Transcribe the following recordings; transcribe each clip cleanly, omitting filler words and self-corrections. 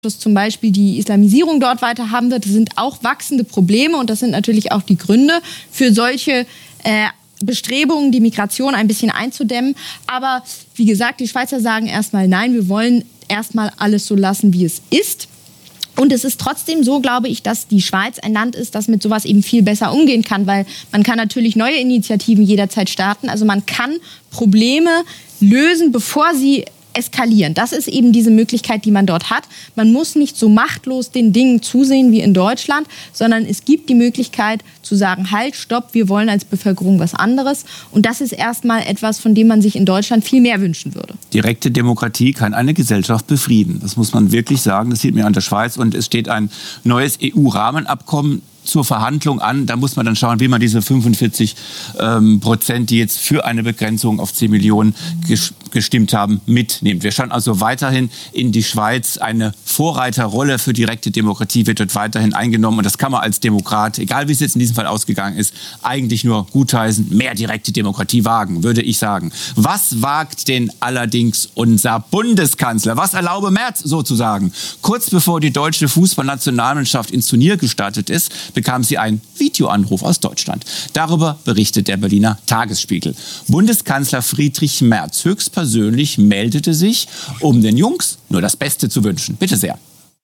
zum Beispiel die Islamisierung dort weiter haben wird. Das sind auch wachsende Probleme und das sind natürlich auch die Gründe für solche Bestrebungen, die Migration ein bisschen einzudämmen. Aber wie gesagt, die Schweizer sagen erstmal nein, wir wollen erstmal alles so lassen, wie es ist. Und es ist trotzdem so, glaube ich, dass die Schweiz ein Land ist, das mit sowas eben viel besser umgehen kann, weil man kann natürlich neue Initiativen jederzeit starten. Also man kann Probleme lösen, bevor sie eskalieren. Das ist eben diese Möglichkeit, die man dort hat. Man muss nicht so machtlos den Dingen zusehen wie in Deutschland, sondern es gibt die Möglichkeit zu sagen, halt, stopp, wir wollen als Bevölkerung was anderes. Und das ist erstmal etwas, von dem man sich in Deutschland viel mehr wünschen würde. Direkte Demokratie kann eine Gesellschaft befrieden. Das muss man wirklich sagen. Das sieht man an der Schweiz. Und es steht ein neues EU-Rahmenabkommen zur Verhandlung an. Da muss man dann schauen, wie man diese 45%, die jetzt für eine Begrenzung auf 10 Millionen gestimmt haben, mitnimmt. Wir schauen also weiterhin in die Schweiz. Eine Vorreiterrolle für direkte Demokratie wird dort weiterhin eingenommen. Und das kann man als Demokrat, egal wie es jetzt in diesem Fall ausgegangen ist, eigentlich nur gutheißen, mehr direkte Demokratie wagen, würde ich sagen. Was wagt denn allerdings unser Bundeskanzler? Was erlaube Merz sozusagen? Kurz bevor die deutsche Fußballnationalmannschaft ins Turnier gestartet ist, bekam sie einen Videoanruf aus Deutschland. Darüber berichtet der Berliner Tagesspiegel. Bundeskanzler Friedrich Merz höchstpersönlich meldete sich, um den Jungs nur das Beste zu wünschen. Bitte sehr.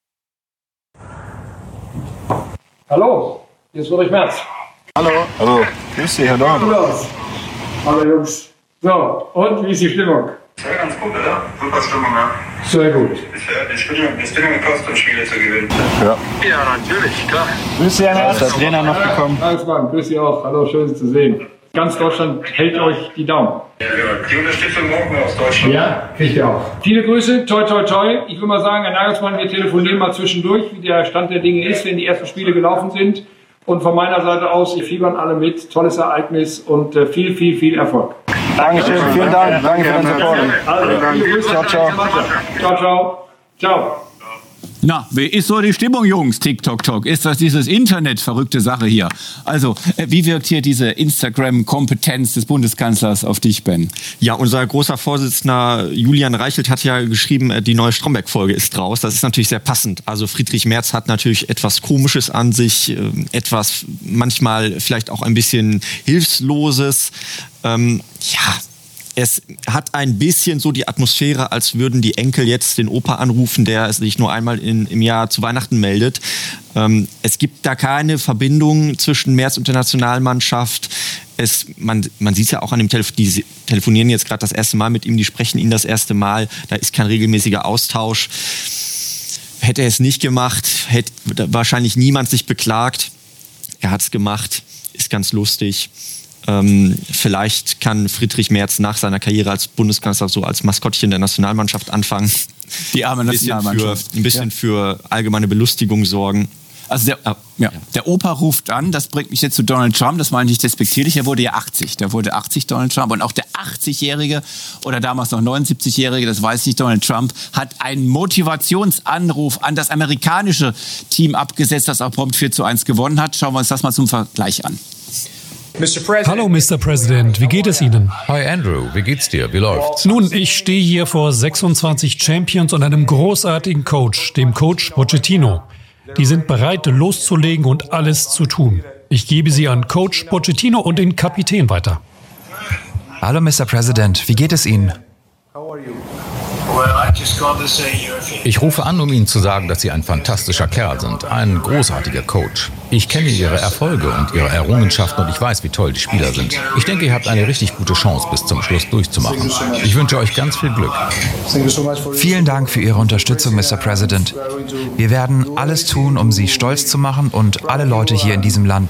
Hallo, hier ist Friedrich Merz. Hallo. Hallo. Grüß Sie, Herr Dorn. Hallo Jungs. So, und wie ist die Stimmung? Ja, ganz gut, oder? Super Stimmung, ja. Sehr gut. Die Stimmung gekostet, um Spiele zu gewinnen. Ja, natürlich, klar. Grüß Sie, Herr Merz, der Trainer noch gekommen. Alles klar, grüß Sie auch. Hallo, schön Sie zu sehen. Ganz Deutschland hält euch die Daumen. Ja, die Unterstützung brauchen wir aus Deutschland. Ja, kriegt ihr auch. Viele Grüße, toi, toi, toi. Ich will mal sagen, Herr Nagelsmann, wir telefonieren mal zwischendurch, wie der Stand der Dinge ist, wenn die ersten Spiele gelaufen sind. Und von meiner Seite aus, wir fiebern alle mit. Tolles Ereignis und viel, viel, viel Erfolg. Dankeschön, vielen Dank. Danke für den Support. Also, Ciao, ciao. Ciao, ciao. Ciao. Na, wie ist so die Stimmung, Jungs? TikTok. Ist das dieses Internet? Verrückte Sache hier. Also, wie wirkt hier diese Instagram-Kompetenz des Bundeskanzlers auf dich, Ben? Ja, unser großer Vorsitzender Julian Reichelt hat ja geschrieben, die neue Stromberg-Folge ist raus. Das ist natürlich sehr passend. Also Friedrich Merz hat natürlich etwas Komisches an sich, etwas manchmal vielleicht auch ein bisschen Hilfloses. Es hat ein bisschen so die Atmosphäre, als würden die Enkel jetzt den Opa anrufen, der sich nur einmal im Jahr zu Weihnachten meldet. Es gibt da keine Verbindung zwischen Merz und der Nationalmannschaft. Man sieht es ja auch an dem Telefon, die telefonieren jetzt gerade das erste Mal mit ihm, die sprechen ihn das erste Mal. Da ist kein regelmäßiger Austausch. Hätte er es nicht gemacht, hätte wahrscheinlich niemand sich beklagt. Er hat es gemacht, ist ganz lustig. Vielleicht kann Friedrich Merz nach seiner Karriere als Bundeskanzler so als Maskottchen der Nationalmannschaft anfangen. Die arme Nationalmannschaft. Ein bisschen für allgemeine Belustigung sorgen. Also der Opa ruft an, das bringt mich jetzt zu Donald Trump, das meine ich despektierlich, er wurde ja 80. Der wurde 80, Donald Trump. Und auch der 80-Jährige oder damals noch 79-Jährige, das weiß nicht, Donald Trump, hat einen Motivationsanruf an das amerikanische Team abgesetzt, das auch prompt 4:1 gewonnen hat. Schauen wir uns das mal zum Vergleich an. Hallo, Mr. President, wie geht es Ihnen? Hi Andrew, wie geht's dir? Wie läuft's? Nun, ich stehe hier vor 26 Champions und einem großartigen Coach, dem Coach Pochettino. Die sind bereit, loszulegen und alles zu tun. Ich gebe sie an Coach Pochettino und den Kapitän weiter. Hallo, Mr. President, wie geht es Ihnen? Ich rufe an, um Ihnen zu sagen, dass Sie ein fantastischer Kerl sind, ein großartiger Coach. Ich kenne Ihre Erfolge und Ihre Errungenschaften und ich weiß, wie toll die Spieler sind. Ich denke, ihr habt eine richtig gute Chance, bis zum Schluss durchzumachen. Ich wünsche euch ganz viel Glück. Vielen Dank für Ihre Unterstützung, Mr. President. Wir werden alles tun, um Sie stolz zu machen und alle Leute hier in diesem Land.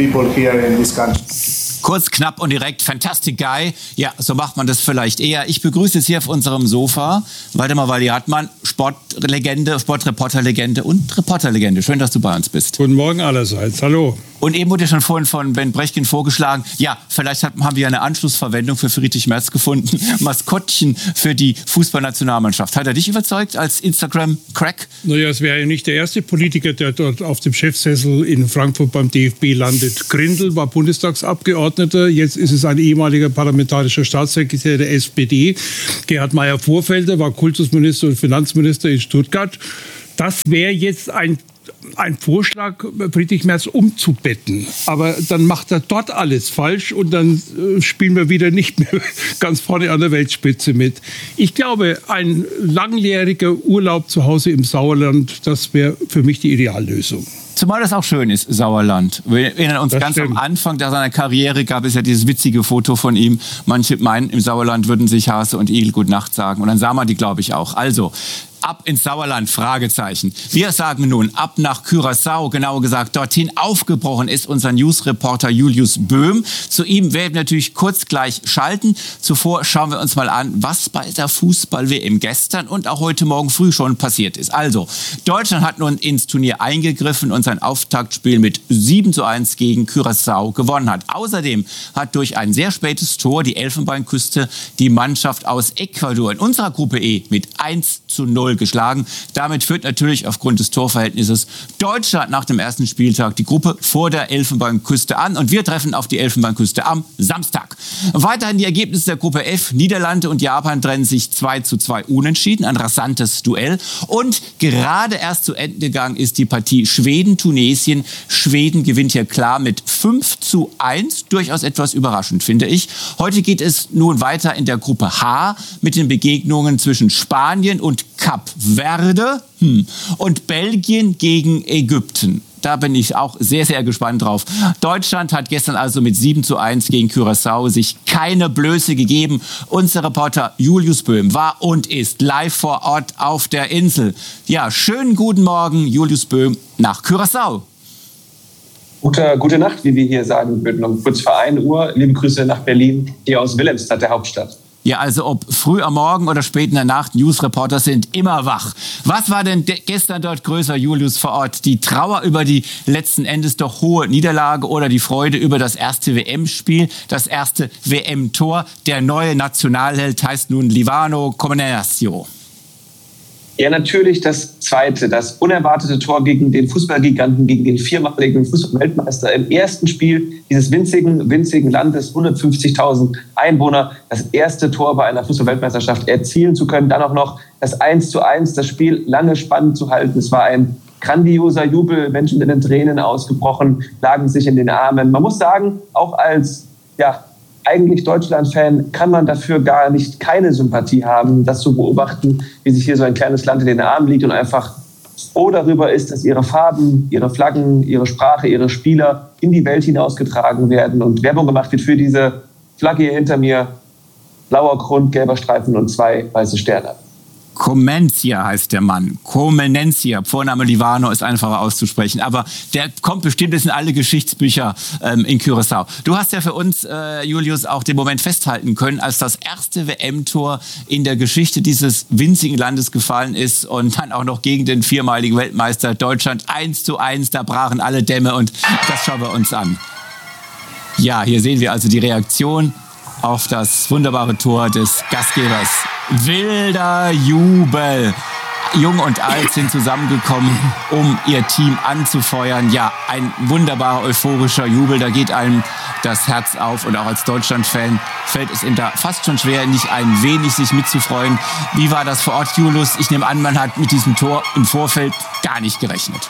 Kurz, knapp und direkt, Fantastic Guy. Ja, so macht man das vielleicht eher. Ich begrüße jetzt hier auf unserem Sofa Waldemar Walli-Hartmann, Sportlegende, Sportreporterlegende und Reporterlegende. Schön, dass du bei uns bist. Guten Morgen allerseits. Hallo. Und eben wurde ja schon vorhin von Ben Brechkin vorgeschlagen, ja, vielleicht haben wir eine Anschlussverwendung für Friedrich Merz gefunden. Maskottchen für die Fußballnationalmannschaft. Hat er dich überzeugt als Instagram-Crack? Naja, es wäre ja nicht der erste Politiker, der dort auf dem Chefsessel in Frankfurt beim DFB landet. Grindel war Bundestagsabgeordneter, jetzt ist es ein ehemaliger parlamentarischer Staatssekretär der SPD. Gerhard Meyer-Vorfelder war Kultusminister und Finanzminister in Stuttgart. Das wäre jetzt ein Vorschlag, Friedrich Merz umzubetten. Aber dann macht er dort alles falsch und dann spielen wir wieder nicht mehr ganz vorne an der Weltspitze mit. Ich glaube, ein langjähriger Urlaub zu Hause im Sauerland, das wäre für mich die Ideallösung. Zumal das auch schön ist, Sauerland. Wir erinnern uns ganz am Anfang seiner Karriere gab es ja dieses witzige Foto von ihm. Manche meinen, im Sauerland würden sich Hase und Igel Gute Nacht sagen. Und dann sah man die, glaube ich, auch. Also, ab ins Sauerland, Fragezeichen. Wir sagen nun ab nach Curaçao, genauer gesagt dorthin. Aufgebrochen ist unser Newsreporter Julius Böhm. Zu ihm werden wir natürlich kurz gleich schalten. Zuvor schauen wir uns mal an, was bei der Fußball-WM gestern und auch heute Morgen früh schon passiert ist. Also, Deutschland hat nun ins Turnier eingegriffen und sein Auftaktspiel mit 7:1 gegen Curaçao gewonnen hat. Außerdem hat durch ein sehr spätes Tor die Elfenbeinküste die Mannschaft aus Ecuador in unserer Gruppe E mit 1:0 geschlagen. Damit führt natürlich aufgrund des Torverhältnisses Deutschland nach dem ersten Spieltag die Gruppe vor der Elfenbeinküste an. Und wir treffen auf die Elfenbeinküste am Samstag. Weiterhin die Ergebnisse der Gruppe F. Niederlande und Japan trennen sich 2:2 unentschieden. Ein rasantes Duell. Und gerade erst zu Ende gegangen ist die Partie Schweden-Tunesien. Schweden gewinnt hier klar mit 5:1. Durchaus etwas überraschend, finde ich. Heute geht es nun weiter in der Gruppe H mit den Begegnungen zwischen Spanien und Kap Verde und Belgien gegen Ägypten. Da bin ich auch sehr, sehr gespannt drauf. Deutschland hat gestern also mit 7:1 gegen Curaçao sich keine Blöße gegeben. Unser Reporter Julius Böhm war und ist live vor Ort auf der Insel. Ja, schönen guten Morgen, Julius Böhm nach Curaçao. Gute Nacht, wie wir hier sagen würden. Um kurz vor 1 Uhr. Liebe Grüße nach Berlin, hier aus Wilhelmsstadt, der Hauptstadt. Ja, also ob früh am Morgen oder spät in der Nacht, Newsreporter sind immer wach. Was war denn gestern dort größer, Julius, vor Ort? Die Trauer über die letzten Endes doch hohe Niederlage oder die Freude über das erste WM-Spiel, das erste WM-Tor? Der neue Nationalheld heißt nun Livano Comeniaccio. Ja, natürlich das zweite, das unerwartete Tor gegen den Fußballgiganten, gegen den viermaligen Fußballweltmeister im ersten Spiel dieses winzigen Landes, 150.000 Einwohner, das erste Tor bei einer Fußballweltmeisterschaft erzielen zu können. Dann auch noch das 1:1, das Spiel lange spannend zu halten. Es war ein grandioser Jubel, Menschen in den Tränen ausgebrochen, lagen sich in den Armen. Man muss sagen, auch als eigentlich Deutschland-Fan kann man dafür gar nicht keine Sympathie haben, das zu beobachten, wie sich hier so ein kleines Land in den Armen liegt und einfach froh darüber ist, dass ihre Farben, ihre Flaggen, ihre Sprache, ihre Spieler in die Welt hinausgetragen werden und Werbung gemacht wird für diese Flagge hier hinter mir. Blauer Grund, gelber Streifen und 2 weiße Sterne. Comencia heißt der Mann. Comeniaccio. Vorname Livano ist einfacher auszusprechen. Aber der kommt bestimmt in alle Geschichtsbücher in Curaçao. Du hast ja für uns, Julius, auch den Moment festhalten können, als das erste WM-Tor in der Geschichte dieses winzigen Landes gefallen ist und dann auch noch gegen den viermaligen Weltmeister Deutschland 1:1. Da brachen alle Dämme und das schauen wir uns an. Ja, hier sehen wir also die Reaktion auf das wunderbare Tor des Gastgebers. Wilder Jubel. Jung und alt sind zusammengekommen, um ihr Team anzufeuern. Ja, ein wunderbarer, euphorischer Jubel. Da geht einem das Herz auf. Und auch als Deutschland-Fan fällt es ihm da fast schon schwer, nicht ein wenig sich mitzufreuen. Wie war das vor Ort, Julius? Ich nehme an, man hat mit diesem Tor im Vorfeld gar nicht gerechnet.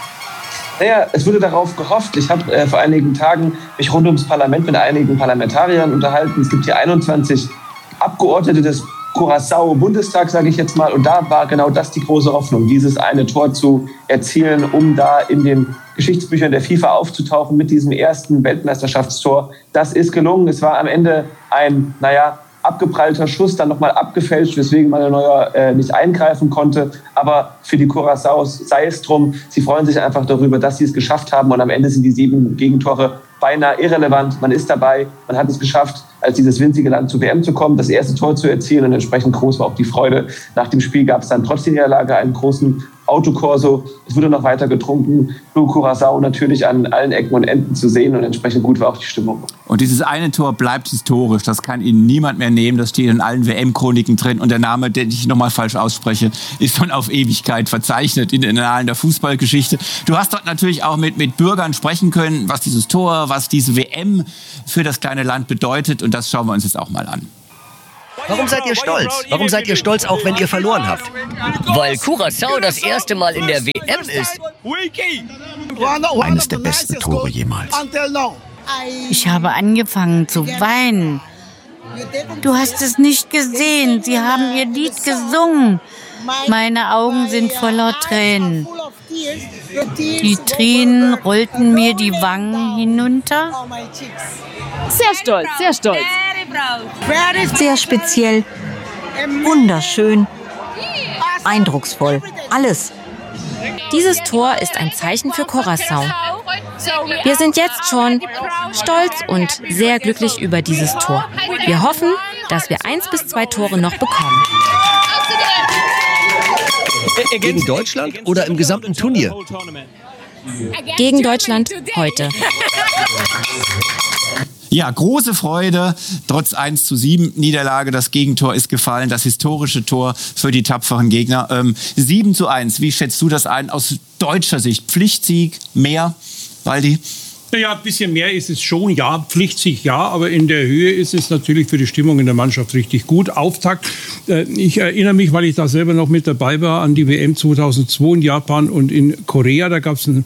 Naja, es wurde darauf gehofft. Ich habe vor einigen Tagen mich rund ums Parlament mit einigen Parlamentariern unterhalten. Es gibt hier 21 Abgeordnete des Curaçao-Bundestag, sage ich jetzt mal. Und da war genau das die große Hoffnung, dieses eine Tor zu erzielen, um da in den Geschichtsbüchern der FIFA aufzutauchen mit diesem ersten Weltmeisterschaftstor. Das ist gelungen. Es war am Ende ein, abgeprallter Schuss, dann nochmal abgefälscht, weswegen Manuel Neuer nicht eingreifen konnte. Aber für die Curaçaos sei es drum. Sie freuen sich einfach darüber, dass sie es geschafft haben. Und am Ende sind die 7 Gegentore beinahe irrelevant. Man ist dabei, man hat es geschafft, als dieses winzige Land zur WM zu kommen, das erste Tor zu erzielen. Und entsprechend groß war auch die Freude. Nach dem Spiel gab es dann trotz der Niederlage einen großen Autokorso. Es wurde noch weiter getrunken. Blue Curaçao natürlich an allen Ecken und Enden zu sehen. Und entsprechend gut war auch die Stimmung. Und dieses eine Tor bleibt historisch. Das kann Ihnen niemand mehr nehmen. Das steht in allen WM-Chroniken drin. Und der Name, den ich nochmal falsch ausspreche, ist schon auf Ewigkeit verzeichnet in den Annalen der Fußballgeschichte. Du hast dort natürlich auch mit Bürgern sprechen können, was dieses Tor, was diese WM für das kleine Land bedeutet. Und das schauen wir uns jetzt auch mal an. Warum seid ihr stolz? Warum seid ihr stolz, auch wenn ihr verloren habt? Weil Curaçao das erste Mal in der WM ist. Eines der besten Tore jemals. Ich habe angefangen zu weinen. Du hast es nicht gesehen. Sie haben ihr Lied gesungen. Meine Augen sind voller Tränen. Die Tränen rollten mir die Wangen hinunter. Sehr stolz, sehr stolz. Sehr speziell, wunderschön, eindrucksvoll, alles. Dieses Tor ist ein Zeichen für Curaçao. Wir sind jetzt schon stolz und sehr glücklich über dieses Tor. Wir hoffen, dass wir 1 bis 2 Tore noch bekommen. Gegen Deutschland oder im gesamten Turnier? Gegen Deutschland heute. Ja, große Freude, trotz 1:7 Niederlage. Das Gegentor ist gefallen, das historische Tor für die tapferen Gegner. 7:1, wie schätzt du das ein aus deutscher Sicht? Pflichtsieg, mehr, Waldi? Ja, ein bisschen mehr ist es schon, ja, Pflichtsieg, ja, aber in der Höhe ist es natürlich für die Stimmung in der Mannschaft richtig gut. Auftakt, ich erinnere mich, weil ich da selber noch mit dabei war, an die WM 2002 in Japan und in Korea. Da gab es ein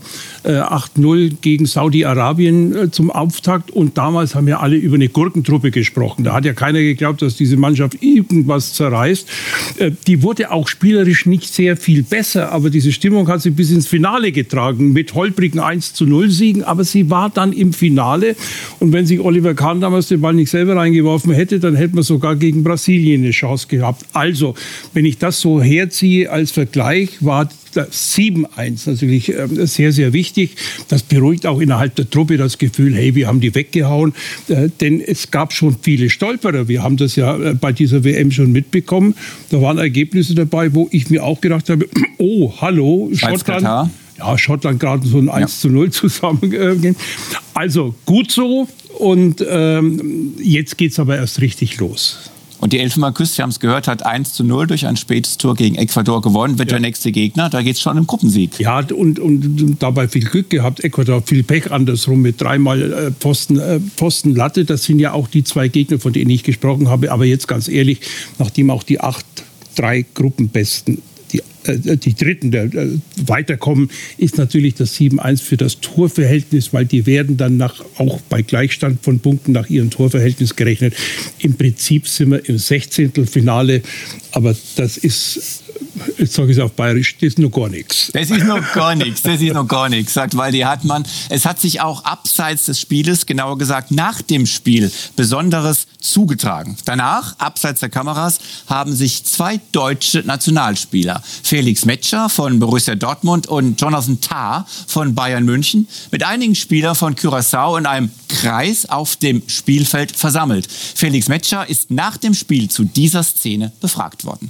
8:0 gegen Saudi-Arabien zum Auftakt und damals haben ja alle über eine Gurkentruppe gesprochen. Da hat ja keiner geglaubt, dass diese Mannschaft irgendwas zerreißt. Die wurde auch spielerisch nicht sehr viel besser, aber diese Stimmung hat sie bis ins Finale getragen mit holprigen 1:0 Siegen, aber sie war dann im Finale und wenn sich Oliver Kahn damals den Ball nicht selber reingeworfen hätte, dann hätten wir sogar gegen Brasilien eine Chance gehabt. Also, wenn ich das so herziehe als Vergleich, war das 7:1 natürlich sehr, sehr wichtig. Das beruhigt auch innerhalb der Truppe das Gefühl, hey, wir haben die weggehauen, denn es gab schon viele Stolperer. Wir haben das ja bei dieser WM schon mitbekommen. Da waren Ergebnisse dabei, wo ich mir auch gedacht habe, oh, hallo, Schottland. Ja, Schottland gerade so ein 1:0 zusammengehen. Also gut so und jetzt geht's aber erst richtig los. Und die Elfenbeinküste, wir haben es gehört, hat 1:0 durch ein spätes Tor gegen Ecuador gewonnen. Wird der nächste Gegner, da geht es schon im Gruppensieg. Ja, und dabei viel Glück gehabt. Ecuador viel Pech andersrum mit 3-mal Pfosten Latte. Das sind ja auch die 2 Gegner, von denen ich gesprochen habe. Aber jetzt ganz ehrlich, nachdem auch die 3 Gruppenbesten die Dritten weiterkommen, ist natürlich das 7:1 für das Torverhältnis, weil die werden dann auch bei Gleichstand von Punkten nach ihrem Torverhältnis gerechnet. Im Prinzip sind wir im 16. Aber das ist, jetzt sage ich es auf Bayerisch, das ist noch gar nichts. Das ist noch gar nichts, sagt Waldi Hartmann. Es hat sich auch abseits des Spieles, genauer gesagt nach dem Spiel, Besonderes zugetragen. Danach, abseits der Kameras, haben sich 2 deutsche Nationalspieler, Felix Metscher von Borussia Dortmund und Jonathan Tah von Bayern München, mit einigen Spielern von Curaçao in einem Kreis auf dem Spielfeld versammelt. Felix Metscher ist nach dem Spiel zu dieser Szene befragt worden.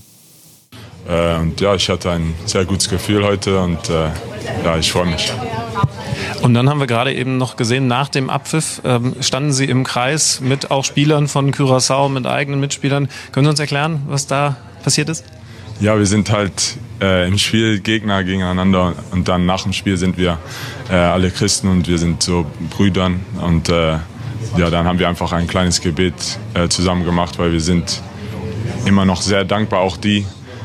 Und ja, ich hatte ein sehr gutes Gefühl heute und ja, ich freue mich. Und dann haben wir gerade eben noch gesehen, nach dem Abpfiff standen Sie im Kreis mit auch Spielern von Curaçao, mit eigenen Mitspielern. Können Sie uns erklären, was da passiert ist? Ja, wir sind halt im Spiel Gegner gegeneinander und dann nach dem Spiel sind wir alle Christen und wir sind so Brüdern und ja, dann haben wir einfach ein kleines Gebet zusammen gemacht, weil wir sind immer noch sehr dankbar, auch die.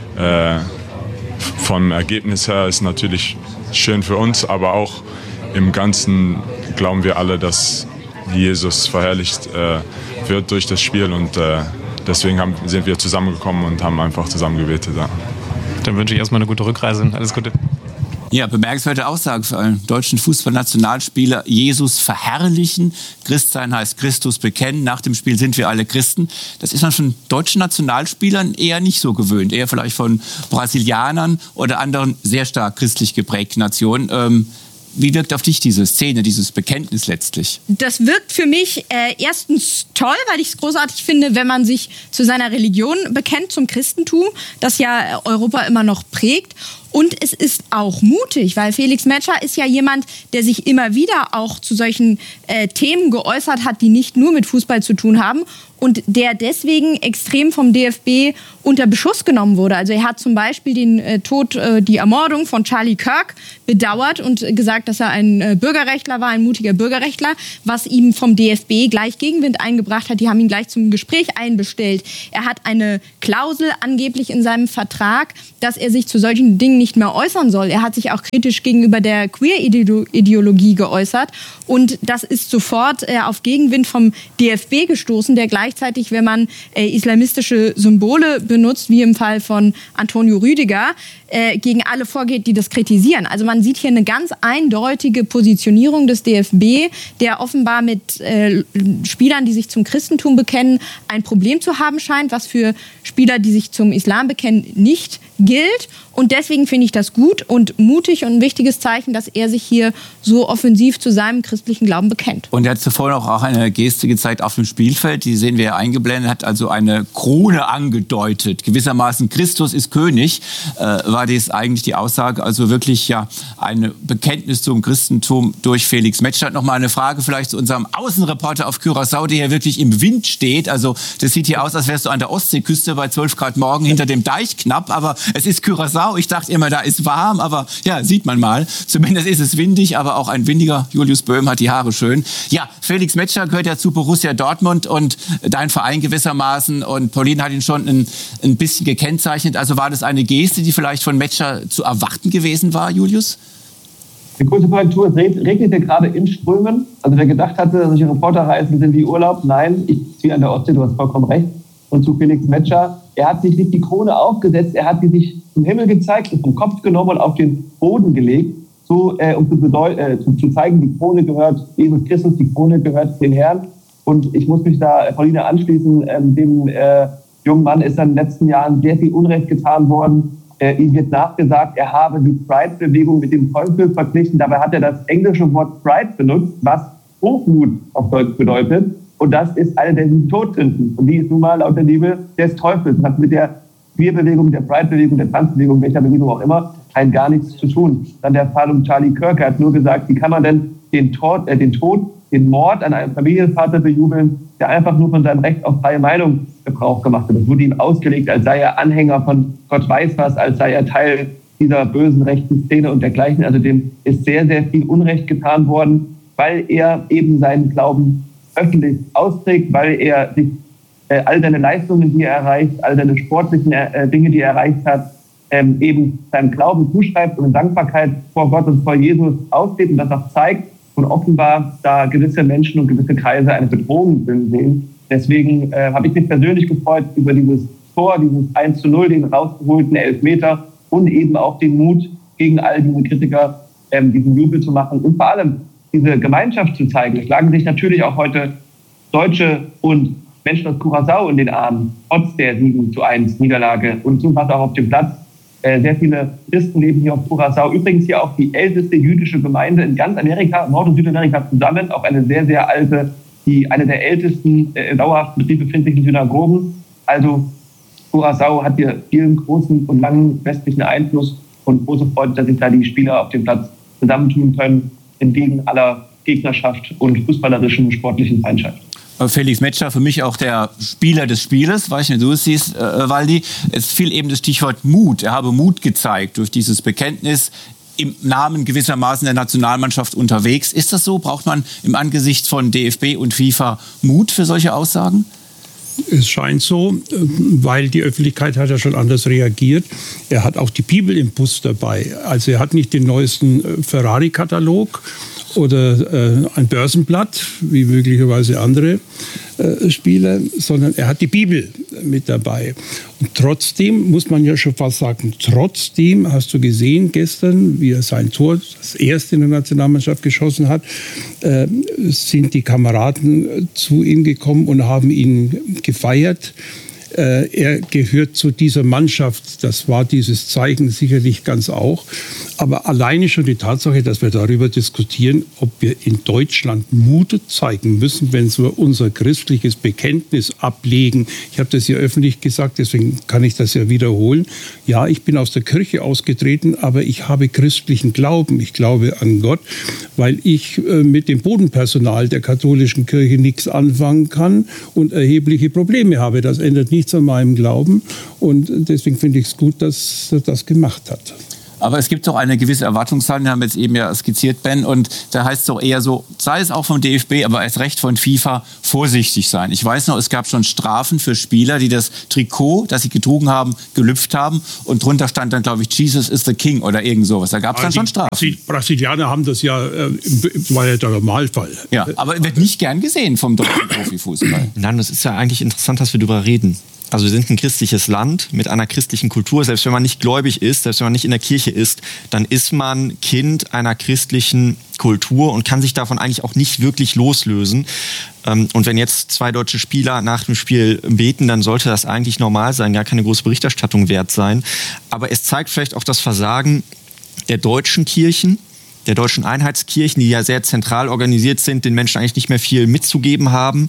Vom Ergebnis her ist natürlich schön für uns, aber auch im Ganzen glauben wir alle, dass Jesus verherrlicht wird durch das Spiel und deswegen sind wir zusammengekommen und haben einfach zusammen gebetet. Ja. Dann wünsche ich erstmal eine gute Rückreise. Alles Gute. Ja, bemerkenswerte Aussage für einen deutschen Fußballnationalspieler. Jesus verherrlichen. Christsein heißt Christus bekennen. Nach dem Spiel sind wir alle Christen. Das ist man von deutschen Nationalspielern eher nicht so gewöhnt. Eher vielleicht von Brasilianern oder anderen sehr stark christlich geprägten Nationen. Wie wirkt auf dich diese Szene, dieses Bekenntnis letztlich? Das wirkt für mich erstens toll, weil ich es großartig finde, wenn man sich zu seiner Religion bekennt, zum Christentum, das ja Europa immer noch prägt. Und es ist auch mutig, weil Felix Metscher ist ja jemand, der sich immer wieder auch zu solchen Themen geäußert hat, die nicht nur mit Fußball zu tun haben. Und der deswegen extrem vom DFB unter Beschuss genommen wurde. Also er hat zum Beispiel den die Ermordung von Charlie Kirk bedauert und gesagt, dass er ein Bürgerrechtler war, ein mutiger Bürgerrechtler, was ihm vom DFB gleich Gegenwind eingebracht hat. Die haben ihn gleich zum Gespräch einbestellt. Er hat eine Klausel angeblich in seinem Vertrag, dass er sich zu solchen Dingen nicht mehr äußern soll. Er hat sich auch kritisch gegenüber der Queer-Ideologie geäußert. Und das ist sofort auf Gegenwind vom DFB gestoßen, der gleichzeitig, wenn man islamistische Symbole benutzt, wie im Fall von Antonio Rüdiger, gegen alle vorgeht, die das kritisieren. Also man sieht hier eine ganz eindeutige Positionierung des DFB, der offenbar mit Spielern, die sich zum Christentum bekennen, ein Problem zu haben scheint, was für Spieler, die sich zum Islam bekennen, nicht gilt. Und deswegen finde ich das gut und mutig und ein wichtiges Zeichen, dass er sich hier so offensiv zu seinem christlichen Glauben bekennt. Und er hat zuvor auch eine Geste gezeigt auf dem Spielfeld, die sehen wir ja eingeblendet, hat also eine Krone angedeutet. Gewissermaßen Christus ist König, war das eigentlich die Aussage. Also wirklich ja ein Bekenntnis zum Christentum durch Felix Metscher. Noch mal eine Frage vielleicht zu unserem Außenreporter auf Curaçao, der hier wirklich im Wind steht. Also das sieht hier aus, als wärst du an der Ostseeküste bei 12 Grad morgen hinter dem Deich knapp, aber es ist Curaçao. Ich dachte immer, da ist warm, aber ja, sieht man mal. Zumindest ist es windig, aber auch ein windiger Julius Böhm hat die Haare schön. Ja, Felix Metscher gehört ja zu Borussia Dortmund und dein Verein gewissermaßen. Und Pauline hat ihn schon ein bisschen gekennzeichnet. Also war das eine Geste, die vielleicht von Metscher zu erwarten gewesen war, Julius? Eine kurze Korrektur, es regnete gerade in Strömen. Also wer gedacht hatte, solche Reporterreisen sind wie Urlaub, nein, ich ziehe an der Ostsee, du hast vollkommen recht. Und zu Felix Metscher, er hat sich nicht die Krone aufgesetzt, er hat die sich zum Himmel gezeigt und vom Kopf genommen und auf den Boden gelegt, so, um zu zeigen, die Krone gehört Jesus Christus, die Krone gehört dem Herrn. Und ich muss mich da Pauline anschließen, dem jungen Mann ist in den letzten Jahren sehr viel Unrecht getan worden. Ihm wird nachgesagt, er habe die Pride-Bewegung mit dem Teufel verglichen. Dabei hat er das englische Wort Pride benutzt, was Hochmut auf Deutsch bedeutet. Und das ist eine der 7 Todsünden. Und die ist nun mal laut der Bibel des Teufels. Das hat mit der Queer-Bewegung, der Pride-Bewegung, der Trans-Bewegung, welcher Bewegung auch immer, rein gar nichts zu tun. Dann der Fall um Charlie Kirk. Er hat nur gesagt, wie kann man denn den Mord an einem Familienvater bejubeln, der einfach nur von seinem Recht auf freie Meinung Gebrauch gemacht hat. Das wurde ihm ausgelegt, als sei er Anhänger von Gott weiß was, als sei er Teil dieser bösen rechten Szene und dergleichen. Also dem ist sehr, sehr viel Unrecht getan worden, weil er eben seinen Glauben öffentlich austrägt, weil er sich all seine Leistungen, die er erreicht, all seine sportlichen Dinge, die er erreicht hat, eben seinem Glauben zuschreibt und in Dankbarkeit vor Gott und vor Jesus auslebt und das auch zeigt und offenbar da gewisse Menschen und gewisse Kreise eine Bedrohung sehen. Deswegen habe ich mich persönlich gefreut über dieses Tor, dieses 1:0, den rausgeholten Elfmeter und eben auch den Mut, gegen all diese Kritiker diesen Jubel zu machen und vor allem diese Gemeinschaft zu zeigen. Es lagen sich natürlich auch heute Deutsche und Menschen aus Curaçao in den Armen, trotz der 7:1 Niederlage. Und so war es auch auf dem Platz. Sehr viele Christen leben hier auf Curaçao. Übrigens hier auch die älteste jüdische Gemeinde in ganz Amerika, Nord- und Südamerika zusammen. Auch eine sehr, sehr alte, eine der ältesten dauerhaft in Betrieb befindlichen Synagogen. Also Curaçao hat hier vielen großen und langen westlichen Einfluss und große Freude, dass sich da die Spieler auf dem Platz zusammentun können, entgegen aller Gegnerschaft und fußballerischen, sportlichen Feindschaft. Felix Metscher, für mich auch der Spieler des Spieles, weiß nicht, wie du es siehst, Waldi. Es fiel eben das Stichwort Mut. Er habe Mut gezeigt durch dieses Bekenntnis, im Namen gewissermaßen der Nationalmannschaft unterwegs. Ist das so? Braucht man im Angesicht von DFB und FIFA Mut für solche Aussagen? Es scheint so, weil die Öffentlichkeit hat ja schon anders reagiert. Er hat auch die Bibel im Bus dabei. Also er hat nicht den neuesten Ferrari-Katalog oder ein Börsenblatt, wie möglicherweise andere Spieler, sondern er hat die Bibel mit dabei. Und trotzdem, muss man ja schon fast sagen, trotzdem hast du gesehen gestern, wie er sein Tor, das erste in der Nationalmannschaft geschossen hat, sind die Kameraden zu ihm gekommen und haben ihn gefeiert. Er gehört zu dieser Mannschaft. Das war dieses Zeichen sicherlich ganz auch. Aber alleine schon die Tatsache, dass wir darüber diskutieren, ob wir in Deutschland Mut zeigen müssen, wenn wir unser christliches Bekenntnis ablegen. Ich habe das ja öffentlich gesagt, deswegen kann ich das ja wiederholen. Ja, ich bin aus der Kirche ausgetreten, aber ich habe christlichen Glauben. Ich glaube an Gott, weil ich mit dem Bodenpersonal der katholischen Kirche nichts anfangen kann und erhebliche Probleme habe. Das ändert nichts an meinem Glauben. Und deswegen finde ich es gut, dass er das gemacht hat. Aber es gibt doch eine gewisse Erwartungshaltung, wir haben jetzt eben ja skizziert, Ben, und da heißt es doch eher so, sei es auch vom DFB, aber erst recht von FIFA, vorsichtig sein. Ich weiß noch, es gab schon Strafen für Spieler, die das Trikot, das sie getragen haben, gelüpft haben und drunter stand dann, glaube ich, Jesus is the King oder irgend sowas. Da gab es dann schon Strafen. Die Brasilianer haben das ja, war ja der Normalfall. Ja, aber wird nicht gern gesehen vom deutschen Profifußball. Nein, das ist ja eigentlich interessant, dass wir darüber reden. Also wir sind ein christliches Land mit einer christlichen Kultur. Selbst wenn man nicht gläubig ist, selbst wenn man nicht in der Kirche ist, dann ist man Kind einer christlichen Kultur und kann sich davon eigentlich auch nicht wirklich loslösen. Und wenn jetzt 2 deutsche Spieler nach dem Spiel beten, dann sollte das eigentlich normal sein, gar keine große Berichterstattung wert sein. Aber es zeigt vielleicht auch das Versagen der deutschen Kirchen, der deutschen Einheitskirchen, die ja sehr zentral organisiert sind, den Menschen eigentlich nicht mehr viel mitzugeben haben.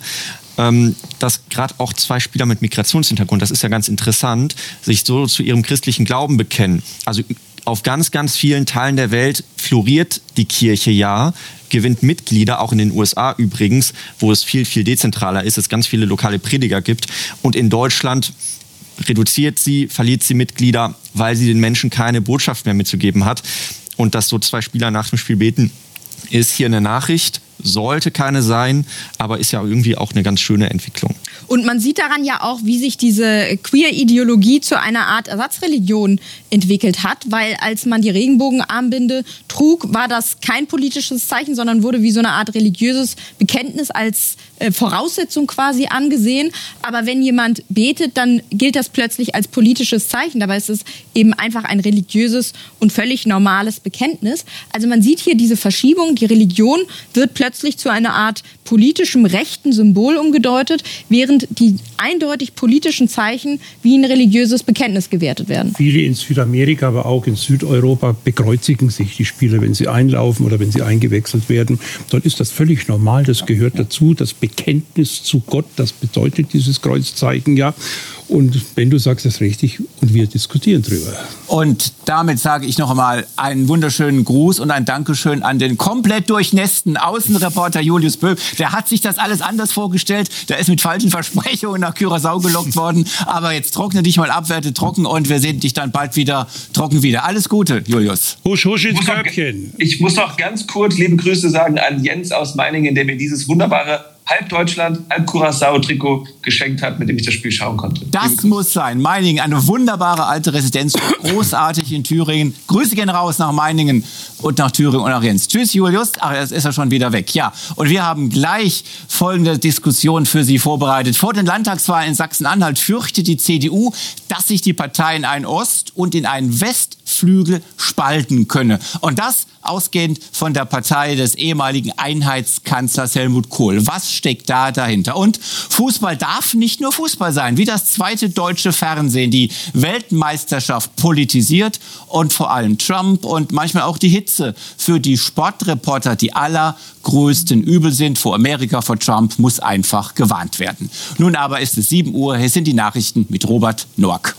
Dass gerade auch 2 Spieler mit Migrationshintergrund, das ist ja ganz interessant, sich so zu ihrem christlichen Glauben bekennen. Also auf ganz, ganz vielen Teilen der Welt floriert die Kirche ja, gewinnt Mitglieder, auch in den USA übrigens, wo es viel, viel dezentraler ist, es ganz viele lokale Prediger gibt. Und in Deutschland reduziert sie, verliert sie Mitglieder, weil sie den Menschen keine Botschaft mehr mitzugeben hat. Und dass so 2 Spieler nach dem Spiel beten, ist hier eine Nachricht. Sollte keine sein, aber ist ja irgendwie auch eine ganz schöne Entwicklung. Und man sieht daran ja auch, wie sich diese Queer-Ideologie zu einer Art Ersatzreligion entwickelt hat, weil als man die Regenbogenarmbinde trug, war das kein politisches Zeichen, sondern wurde wie so eine Art religiöses Bekenntnis als Voraussetzung quasi angesehen. Aber wenn jemand betet, dann gilt das plötzlich als politisches Zeichen. Dabei ist es eben einfach ein religiöses und völlig normales Bekenntnis. Also man sieht hier diese Verschiebung. Die Religion wird plötzlich zu einer Art politischem rechten Symbol umgedeutet, während die eindeutig politischen Zeichen wie ein religiöses Bekenntnis gewertet werden. Viele in Südamerika, aber auch in Südeuropa bekreuzigen sich die Spieler, wenn sie einlaufen oder wenn sie eingewechselt werden. Dort ist das völlig normal, das gehört dazu, das Bekenntnis zu Gott, das bedeutet dieses Kreuzzeichen ja. Und wenn du sagst, das ist richtig und wir diskutieren drüber. Und damit sage ich noch einmal einen wunderschönen Gruß und ein Dankeschön an den komplett durchnässten Außenreporter Julius Böhm. Der hat sich das alles anders vorgestellt. Der ist mit falschen Versprechungen nach Curaçao gelockt worden. Aber jetzt trockne dich mal ab, werde trocken und wir sehen dich dann bald wieder trocken wieder. Alles Gute, Julius. Husch, husch ins Körbchen. Ich muss noch ganz kurz liebe Grüße sagen an Jens aus Meiningen, der mir dieses wunderbare halb Deutschland, halb Curaçao-Trikot geschenkt hat, mit dem ich das Spiel schauen konnte. Das muss sein. Meiningen, eine wunderbare alte Residenz, großartig in Thüringen. Grüße gehen raus nach Meiningen und nach Thüringen und nach Jens. Tschüss, Julius. Ach, jetzt ist er schon wieder weg. Ja, und wir haben gleich folgende Diskussion für Sie vorbereitet. Vor den Landtagswahlen in Sachsen-Anhalt fürchtet die CDU, dass sich die Partei in einen Ost- und in einen Westflügel spalten könne. Und das ausgehend von der Partei des ehemaligen Einheitskanzlers Helmut Kohl. Was steckt da dahinter? Und Fußball darf nicht nur Fußball sein, wie das zweite deutsche Fernsehen die Weltmeisterschaft politisiert und vor allem Trump und manchmal auch die Hitze für die Sportreporter die allergrößten Übel sind. Vor Amerika, vor Trump muss einfach gewarnt werden. Nun aber ist es 7 Uhr, hier sind die Nachrichten mit Robert Noack.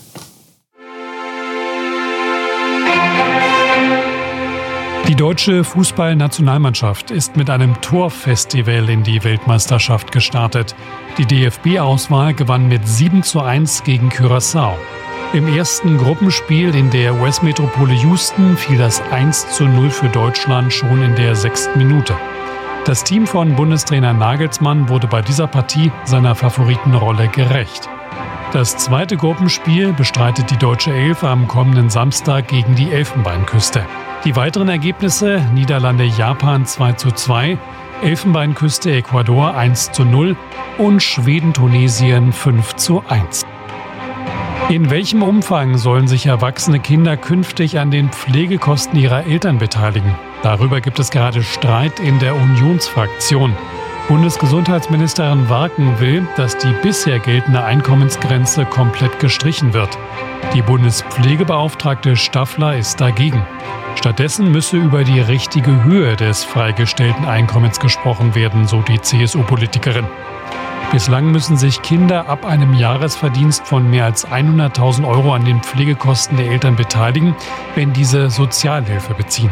Die deutsche Fußballnationalmannschaft ist mit einem Torfestival in die Weltmeisterschaft gestartet. Die DFB-Auswahl gewann mit 7:1 gegen Curaçao. Im ersten Gruppenspiel in der US-Metropole Houston fiel das 1:0 für Deutschland schon in der 6. Minute. Das Team von Bundestrainer Nagelsmann wurde bei dieser Partie seiner Favoritenrolle gerecht. Das zweite Gruppenspiel bestreitet die deutsche Elf am kommenden Samstag gegen die Elfenbeinküste. Die weiteren Ergebnisse: Niederlande-Japan 2:2, Elfenbeinküste-Ecuador 1:0 und Schweden-Tunesien 5:1. In welchem Umfang sollen sich erwachsene Kinder künftig an den Pflegekosten ihrer Eltern beteiligen? Darüber gibt es gerade Streit in der Unionsfraktion. Bundesgesundheitsministerin Warken will, dass die bisher geltende Einkommensgrenze komplett gestrichen wird. Die Bundespflegebeauftragte Staffler ist dagegen. Stattdessen müsse über die richtige Höhe des freigestellten Einkommens gesprochen werden, so die CSU-Politikerin. Bislang müssen sich Kinder ab einem Jahresverdienst von mehr als 100.000 Euro an den Pflegekosten der Eltern beteiligen, wenn diese Sozialhilfe beziehen.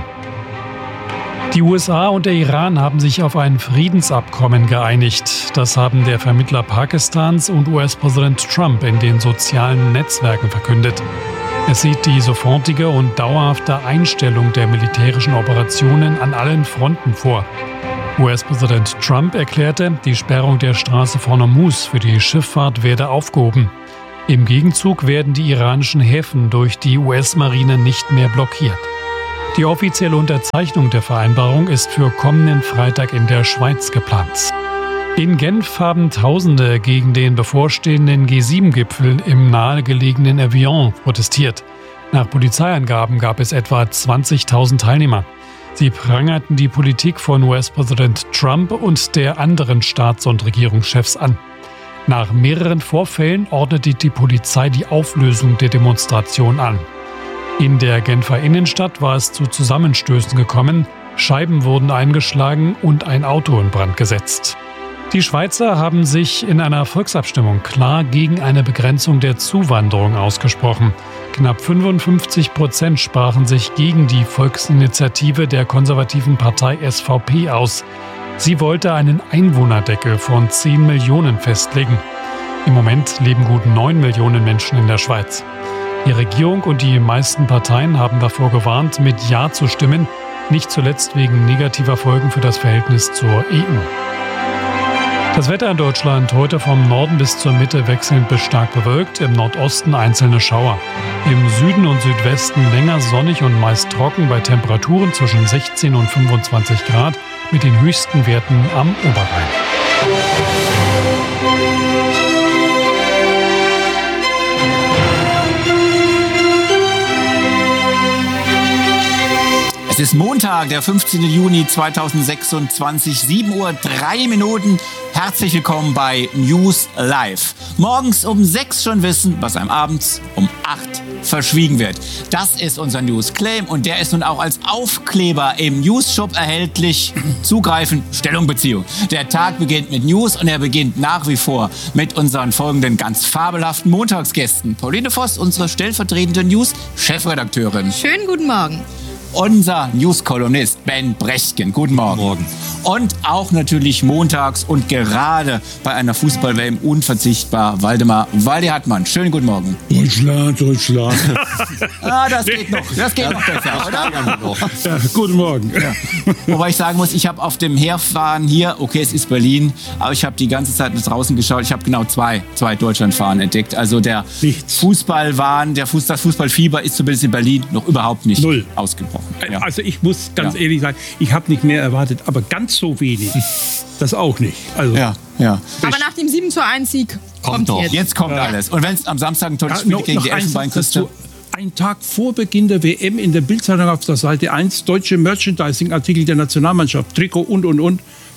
Die USA und der Iran haben sich auf ein Friedensabkommen geeinigt. Das haben der Vermittler Pakistans und US-Präsident Trump in den sozialen Netzwerken verkündet. Es sieht die sofortige und dauerhafte Einstellung der militärischen Operationen an allen Fronten vor. US-Präsident Trump erklärte, die Sperrung der Straße von Hormuz für die Schifffahrt werde aufgehoben. Im Gegenzug werden die iranischen Häfen durch die US-Marine nicht mehr blockiert. Die offizielle Unterzeichnung der Vereinbarung ist für kommenden Freitag in der Schweiz geplant. In Genf haben Tausende gegen den bevorstehenden G7-Gipfel im nahegelegenen Evian protestiert. Nach Polizeiangaben gab es etwa 20.000 Teilnehmer. Sie prangerten die Politik von US-Präsident Trump und der anderen Staats- und Regierungschefs an. Nach mehreren Vorfällen ordnete die Polizei die Auflösung der Demonstration an. In der Genfer Innenstadt war es zu Zusammenstößen gekommen, Scheiben wurden eingeschlagen und ein Auto in Brand gesetzt. Die Schweizer haben sich in einer Volksabstimmung klar gegen eine Begrenzung der Zuwanderung ausgesprochen. Knapp 55% sprachen sich gegen die Volksinitiative der konservativen Partei SVP aus. Sie wollte einen Einwohnerdeckel von 10 Millionen festlegen. Im Moment leben gut 9 Millionen Menschen in der Schweiz. Die Regierung und die meisten Parteien haben davor gewarnt, mit Ja zu stimmen, nicht zuletzt wegen negativer Folgen für das Verhältnis zur EU. Das Wetter in Deutschland heute vom Norden bis zur Mitte wechselnd bis stark bewölkt, im Nordosten einzelne Schauer. Im Süden und Südwesten länger sonnig und meist trocken bei Temperaturen zwischen 16 und 25 Grad mit den höchsten Werten am Oberrhein. Es ist Montag, der 15. Juni 2026, 7:03 Uhr. Herzlich willkommen bei News Live. Morgens um 6 schon wissen, was einem abends um 8 verschwiegen wird. Das ist unser News Claim und der ist nun auch als Aufkleber im News Shop erhältlich. Zugreifen, Stellung, Beziehung. Der Tag beginnt mit News und er beginnt nach wie vor mit unseren folgenden ganz fabelhaften Montagsgästen. Pauline Voss, unsere stellvertretende News-Chefredakteurin. Schönen guten Morgen. Unser News-Kolumnist Ben Brechtgen. Guten Morgen. Morgen. Und auch natürlich montags und gerade bei einer Fußball-WM unverzichtbar Waldemar Waldi-Hartmann. Schönen guten Morgen. Deutschland. Das geht noch besser, oder? Ja, guten Morgen. Ja. Wobei ich sagen muss, ich habe auf dem Herfahren hier, okay, es ist Berlin, aber ich habe die ganze Zeit nach draußen geschaut. Ich habe genau zwei Deutschlandfahren entdeckt. Also der Fußballwahn, das Fußballfieber ist zumindest in Berlin noch überhaupt nicht ausgebrochen. Ja. Also ich muss ganz ehrlich sagen, ich habe nicht mehr erwartet, aber ganz so wenig, das auch nicht. Also ja. Aber nach dem 7:1-Sieg kommt doch. jetzt. Jetzt kommt alles. Und wenn es am Samstag ein tolles Spiel gegen die Elfenbeinküste... Ein Tag vor Beginn der WM in der Bildzeitung auf der Seite 1, deutsche Merchandising-Artikel der Nationalmannschaft, Trikot und.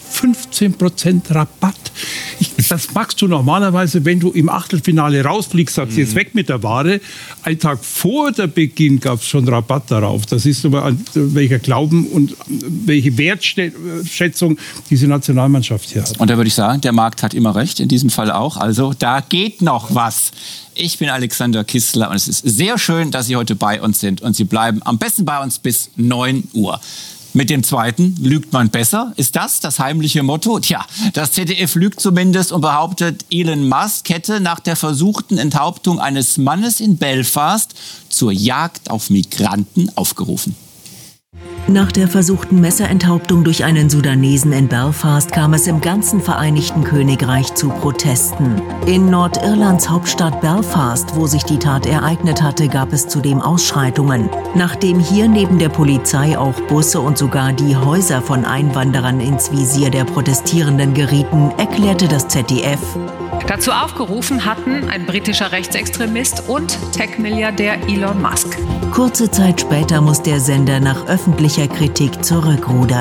15% Rabatt. Das machst du normalerweise, wenn du im Achtelfinale rausfliegst, sagst jetzt weg mit der Ware. Ein Tag vor der Beginn gab es schon Rabatt darauf. Das ist aber welcher Glauben und welche Wertschätzung diese Nationalmannschaft hier hat. Und da würde ich sagen, der Markt hat immer recht, in diesem Fall auch. Also da geht noch was. Ich bin Alexander Kistler und es ist sehr schön, dass Sie heute bei uns sind. Und Sie bleiben am besten bei uns bis 9 Uhr. Mit dem zweiten lügt man besser. Ist das heimliche Motto? Tja, das ZDF lügt zumindest und behauptet, Elon Musk hätte nach der versuchten Enthauptung eines Mannes in Belfast zur Jagd auf Migranten aufgerufen. Nach der versuchten Messerenthauptung durch einen Sudanesen in Belfast kam es im ganzen Vereinigten Königreich zu Protesten. In Nordirlands Hauptstadt Belfast, wo sich die Tat ereignet hatte, gab es zudem Ausschreitungen. Nachdem hier neben der Polizei auch Busse und sogar die Häuser von Einwanderern ins Visier der Protestierenden gerieten, erklärte das ZDF: Dazu aufgerufen hatten ein britischer Rechtsextremist und Tech-Milliardär Elon Musk. Kurze Zeit später muss der Sender nach öffentlicher Kritik zurückrudern.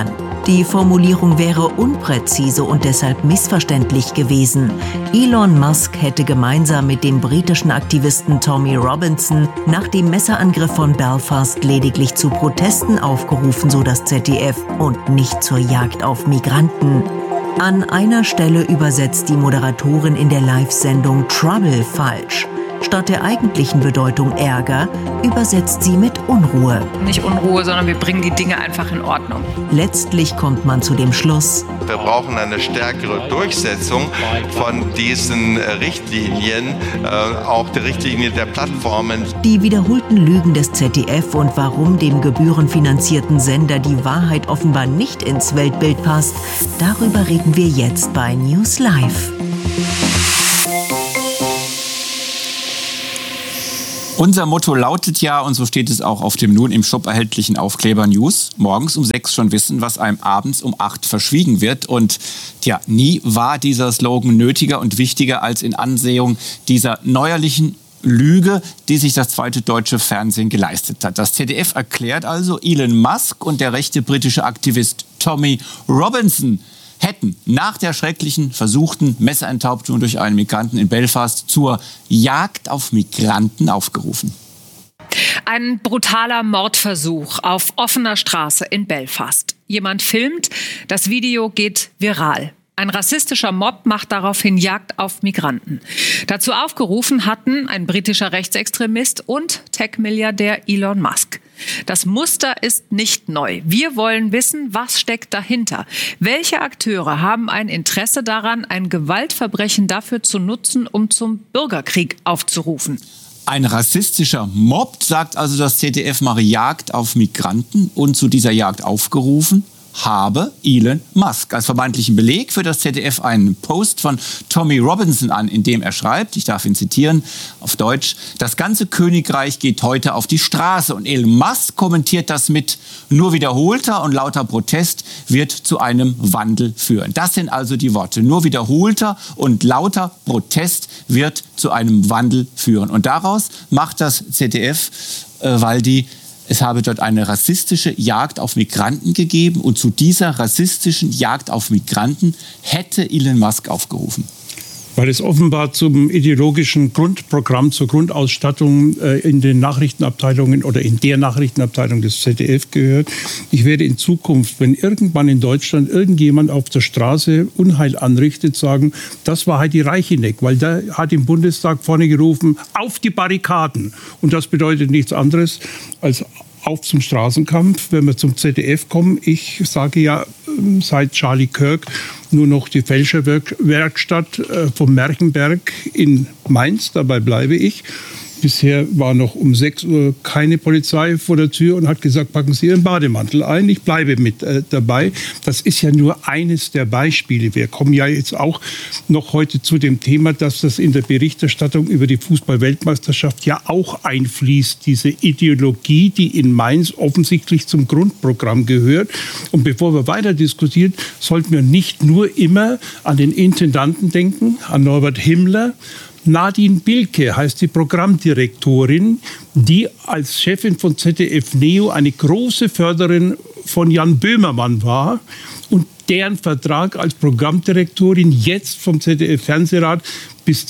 Die Formulierung wäre unpräzise und deshalb missverständlich gewesen. Elon Musk hätte gemeinsam mit dem britischen Aktivisten Tommy Robinson nach dem Messerangriff von Belfast lediglich zu Protesten aufgerufen, so das ZDF, und nicht zur Jagd auf Migranten. An einer Stelle übersetzt die Moderatorin in der Live-Sendung Trouble falsch. Statt der eigentlichen Bedeutung Ärger übersetzt sie mit Unruhe. Nicht Unruhe, sondern wir bringen die Dinge einfach in Ordnung. Letztlich kommt man zu dem Schluss: Wir brauchen eine stärkere Durchsetzung von diesen Richtlinien, auch der Richtlinie der Plattformen. Die wiederholten Lügen des ZDF und warum dem gebührenfinanzierten Sender die Wahrheit offenbar nicht ins Weltbild passt, darüber reden wir jetzt bei News Live. Unser Motto lautet ja, und so steht es auch auf dem nun im Shop erhältlichen Aufkleber News, morgens um 6 schon wissen, was einem abends um 8 verschwiegen wird. Und tja, nie war dieser Slogan nötiger und wichtiger als in Ansehung dieser neuerlichen Lüge, die sich das zweite deutsche Fernsehen geleistet hat. Das ZDF erklärt also, Elon Musk und der rechte britische Aktivist Tommy Robinson hätten nach der schrecklichen versuchten Messerenthauptung durch einen Migranten in Belfast zur Jagd auf Migranten aufgerufen. Ein brutaler Mordversuch auf offener Straße in Belfast. Jemand filmt, das Video geht viral. Ein rassistischer Mob macht daraufhin Jagd auf Migranten. Dazu aufgerufen hatten ein britischer Rechtsextremist und Tech-Milliardär Elon Musk. Das Muster ist nicht neu. Wir wollen wissen, was steckt dahinter. Welche Akteure haben ein Interesse daran, ein Gewaltverbrechen dafür zu nutzen, um zum Bürgerkrieg aufzurufen? Ein rassistischer Mob, sagt also das ZDF, mache Jagd auf Migranten und zu dieser Jagd aufgerufen habe Elon Musk. Als vermeintlichen Beleg für das ZDF einen Post von Tommy Robinson an, in dem er schreibt, ich darf ihn zitieren, auf Deutsch: Das ganze Königreich geht heute auf die Straße. Und Elon Musk kommentiert das mit: Nur wiederholter und lauter Protest wird zu einem Wandel führen. Das sind also die Worte. Nur wiederholter und lauter Protest wird zu einem Wandel führen. Und daraus macht das ZDF, es habe dort eine rassistische Jagd auf Migranten gegeben und zu dieser rassistischen Jagd auf Migranten hätte Elon Musk aufgerufen. Weil es offenbar zum ideologischen Grundprogramm, zur Grundausstattung in den Nachrichtenabteilungen oder in der Nachrichtenabteilung des ZDF gehört. Ich werde in Zukunft, wenn irgendwann in Deutschland irgendjemand auf der Straße Unheil anrichtet, sagen, das war Heidi Reicheneck, weil der hat im Bundestag vorne gerufen, auf die Barrikaden. Und das bedeutet nichts anderes als auf zum Straßenkampf. Wenn wir zum ZDF kommen, ich sage ja seit Charlie Kirk nur noch die Fälscherwerkstatt vom Märchenberg in Mainz, dabei bleibe ich. Bisher war noch um 6 Uhr keine Polizei vor der Tür und hat gesagt, packen Sie Ihren Bademantel ein. Ich bleibe mit dabei. Das ist ja nur eines der Beispiele. Wir kommen ja jetzt auch noch heute zu dem Thema, dass das in der Berichterstattung über die Fußball-Weltmeisterschaft ja auch einfließt. Diese Ideologie, die in Mainz offensichtlich zum Grundprogramm gehört. Und bevor wir weiter diskutieren, sollten wir nicht nur immer an den Intendanten denken, an Norbert Himmler. Nadine Bilke heißt die Programmdirektorin, die als Chefin von ZDF Neo eine große Förderin von Jan Böhmermann war und deren Vertrag als Programmdirektorin jetzt vom ZDF-Fernsehrat bis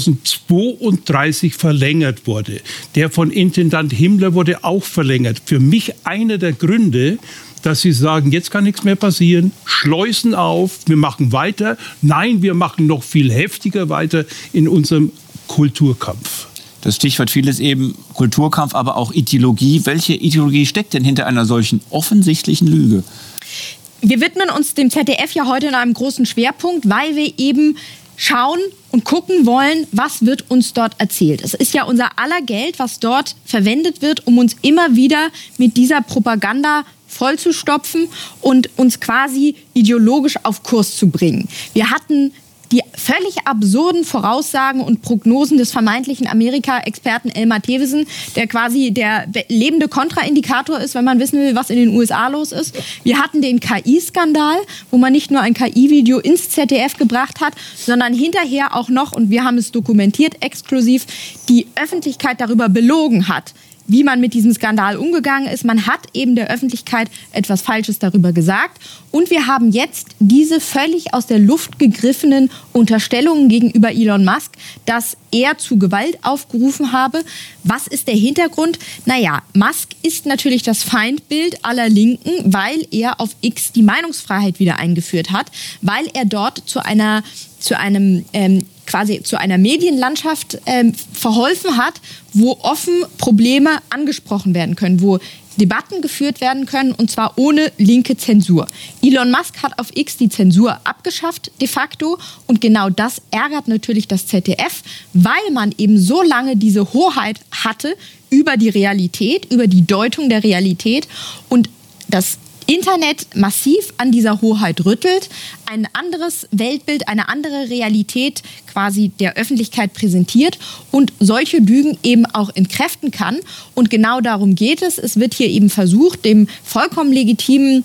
2032 verlängert wurde. Der von Intendant Himmler wurde auch verlängert. Für mich einer der Gründe, dass sie sagen, jetzt kann nichts mehr passieren, Schleusen auf, wir machen weiter. Nein, wir machen noch viel heftiger weiter in unserem Kulturkampf. Das Stichwort vieles eben Kulturkampf, aber auch Ideologie. Welche Ideologie steckt denn hinter einer solchen offensichtlichen Lüge? Wir widmen uns dem ZDF ja heute in einem großen Schwerpunkt, weil wir eben schauen und gucken wollen, was wird uns dort erzählt. Es ist ja unser aller Geld, was dort verwendet wird, um uns immer wieder mit dieser Propaganda vollzustopfen und uns quasi ideologisch auf Kurs zu bringen. Wir hatten die völlig absurden Voraussagen und Prognosen des vermeintlichen Amerika-Experten Elmar Thewissen, der quasi der lebende Kontraindikator ist, wenn man wissen will, was in den USA los ist. Wir hatten den KI-Skandal, wo man nicht nur ein KI-Video ins ZDF gebracht hat, sondern hinterher auch noch, und wir haben es dokumentiert, exklusiv die Öffentlichkeit darüber belogen hat, wie man mit diesem Skandal umgegangen ist. Man hat eben der Öffentlichkeit etwas Falsches darüber gesagt. Und wir haben jetzt diese völlig aus der Luft gegriffenen Unterstellungen gegenüber Elon Musk, dass er zu Gewalt aufgerufen habe. Was ist der Hintergrund? Naja, Musk ist natürlich das Feindbild aller Linken, weil er auf X die Meinungsfreiheit wieder eingeführt hat, weil er dort zu einer Medienlandschaft verholfen hat, wo offen Probleme angesprochen werden können, wo Debatten geführt werden können, und zwar ohne linke Zensur. Elon Musk hat auf X die Zensur abgeschafft de facto, und genau das ärgert natürlich das ZDF, weil man eben so lange diese Hoheit hatte über die Realität, über die Deutung der Realität, und das Internet massiv an dieser Hoheit rüttelt, ein anderes Weltbild, eine andere Realität quasi der Öffentlichkeit präsentiert und solche Lügen eben auch entkräften kann. Und genau darum geht es. Es wird hier eben versucht, dem vollkommen legitimen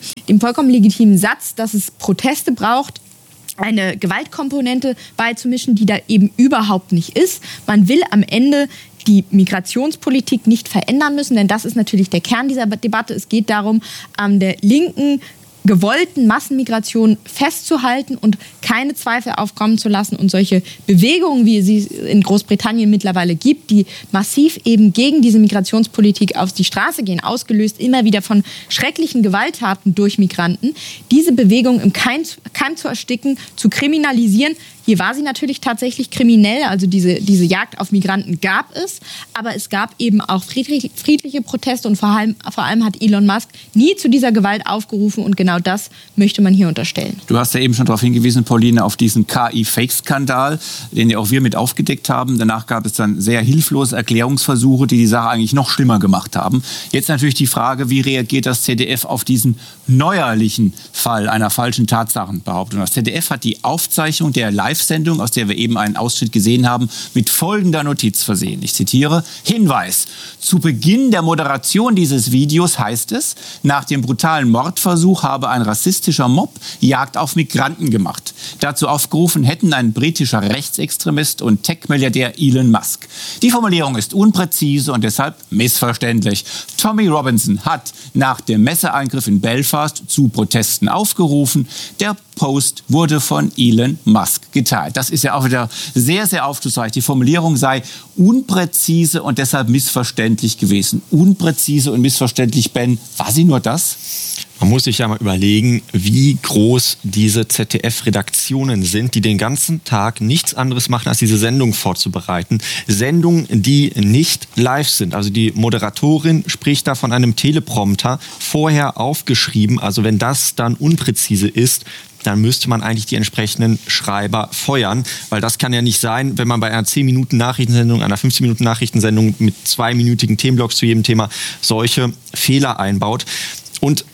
Satz, dass es Proteste braucht, eine Gewaltkomponente beizumischen, die da eben überhaupt nicht ist. Man will am Ende die Migrationspolitik nicht verändern müssen, denn das ist natürlich der Kern dieser Debatte. Es geht darum, an der linken gewollten Massenmigration festzuhalten und keine Zweifel aufkommen zu lassen, und solche Bewegungen, wie es sie in Großbritannien mittlerweile gibt, die massiv eben gegen diese Migrationspolitik auf die Straße gehen, ausgelöst immer wieder von schrecklichen Gewalttaten durch Migranten, diese Bewegung im Keim zu ersticken, zu kriminalisieren. Hier war sie natürlich tatsächlich kriminell, also diese Jagd auf Migranten gab es, aber es gab eben auch friedliche Proteste, und vor allem hat Elon Musk nie zu dieser Gewalt aufgerufen, und genau das möchte man hier unterstellen. Du hast ja eben schon darauf hingewiesen, Pauline, auf diesen KI-Fake-Skandal, den ja auch wir mit aufgedeckt haben. Danach gab es dann sehr hilflose Erklärungsversuche, die Sache eigentlich noch schlimmer gemacht haben. Jetzt natürlich die Frage, wie reagiert das ZDF auf diesen neuerlichen Fall einer falschen Tatsachenbehauptung? Das ZDF hat die Aufzeichnung der Live-Sendung, aus der wir eben einen Ausschnitt gesehen haben, mit folgender Notiz versehen. Ich zitiere: Hinweis: Zu Beginn der Moderation dieses Videos heißt es, nach dem brutalen Mordversuch habe ein rassistischer Mob Jagd auf Migranten gemacht. Dazu aufgerufen hätten ein britischer Rechtsextremist und Tech-Milliardär Elon Musk. Die Formulierung ist unpräzise und deshalb missverständlich. Tommy Robinson hat nach dem Messeangriff in Belfast zu Protesten aufgerufen. Der Post wurde von Elon Musk geteilt. Das ist ja auch wieder sehr, sehr aufschlussreich. Die Formulierung sei unpräzise und deshalb missverständlich gewesen. Unpräzise und missverständlich, Ben, war sie nur das? Man muss sich ja mal überlegen, wie groß diese ZDF-Redaktionen sind, die den ganzen Tag nichts anderes machen, als diese Sendung vorzubereiten. Sendungen, die nicht live sind. Also die Moderatorin spricht da von einem Teleprompter vorher aufgeschrieben. Also wenn das dann unpräzise ist, dann müsste man eigentlich die entsprechenden Schreiber feuern. Weil das kann ja nicht sein, wenn man bei einer 10-Minuten-Nachrichtensendung, einer 15-Minuten-Nachrichtensendung mit 2-minütigen Themenblocks zu jedem Thema solche Fehler einbaut. Und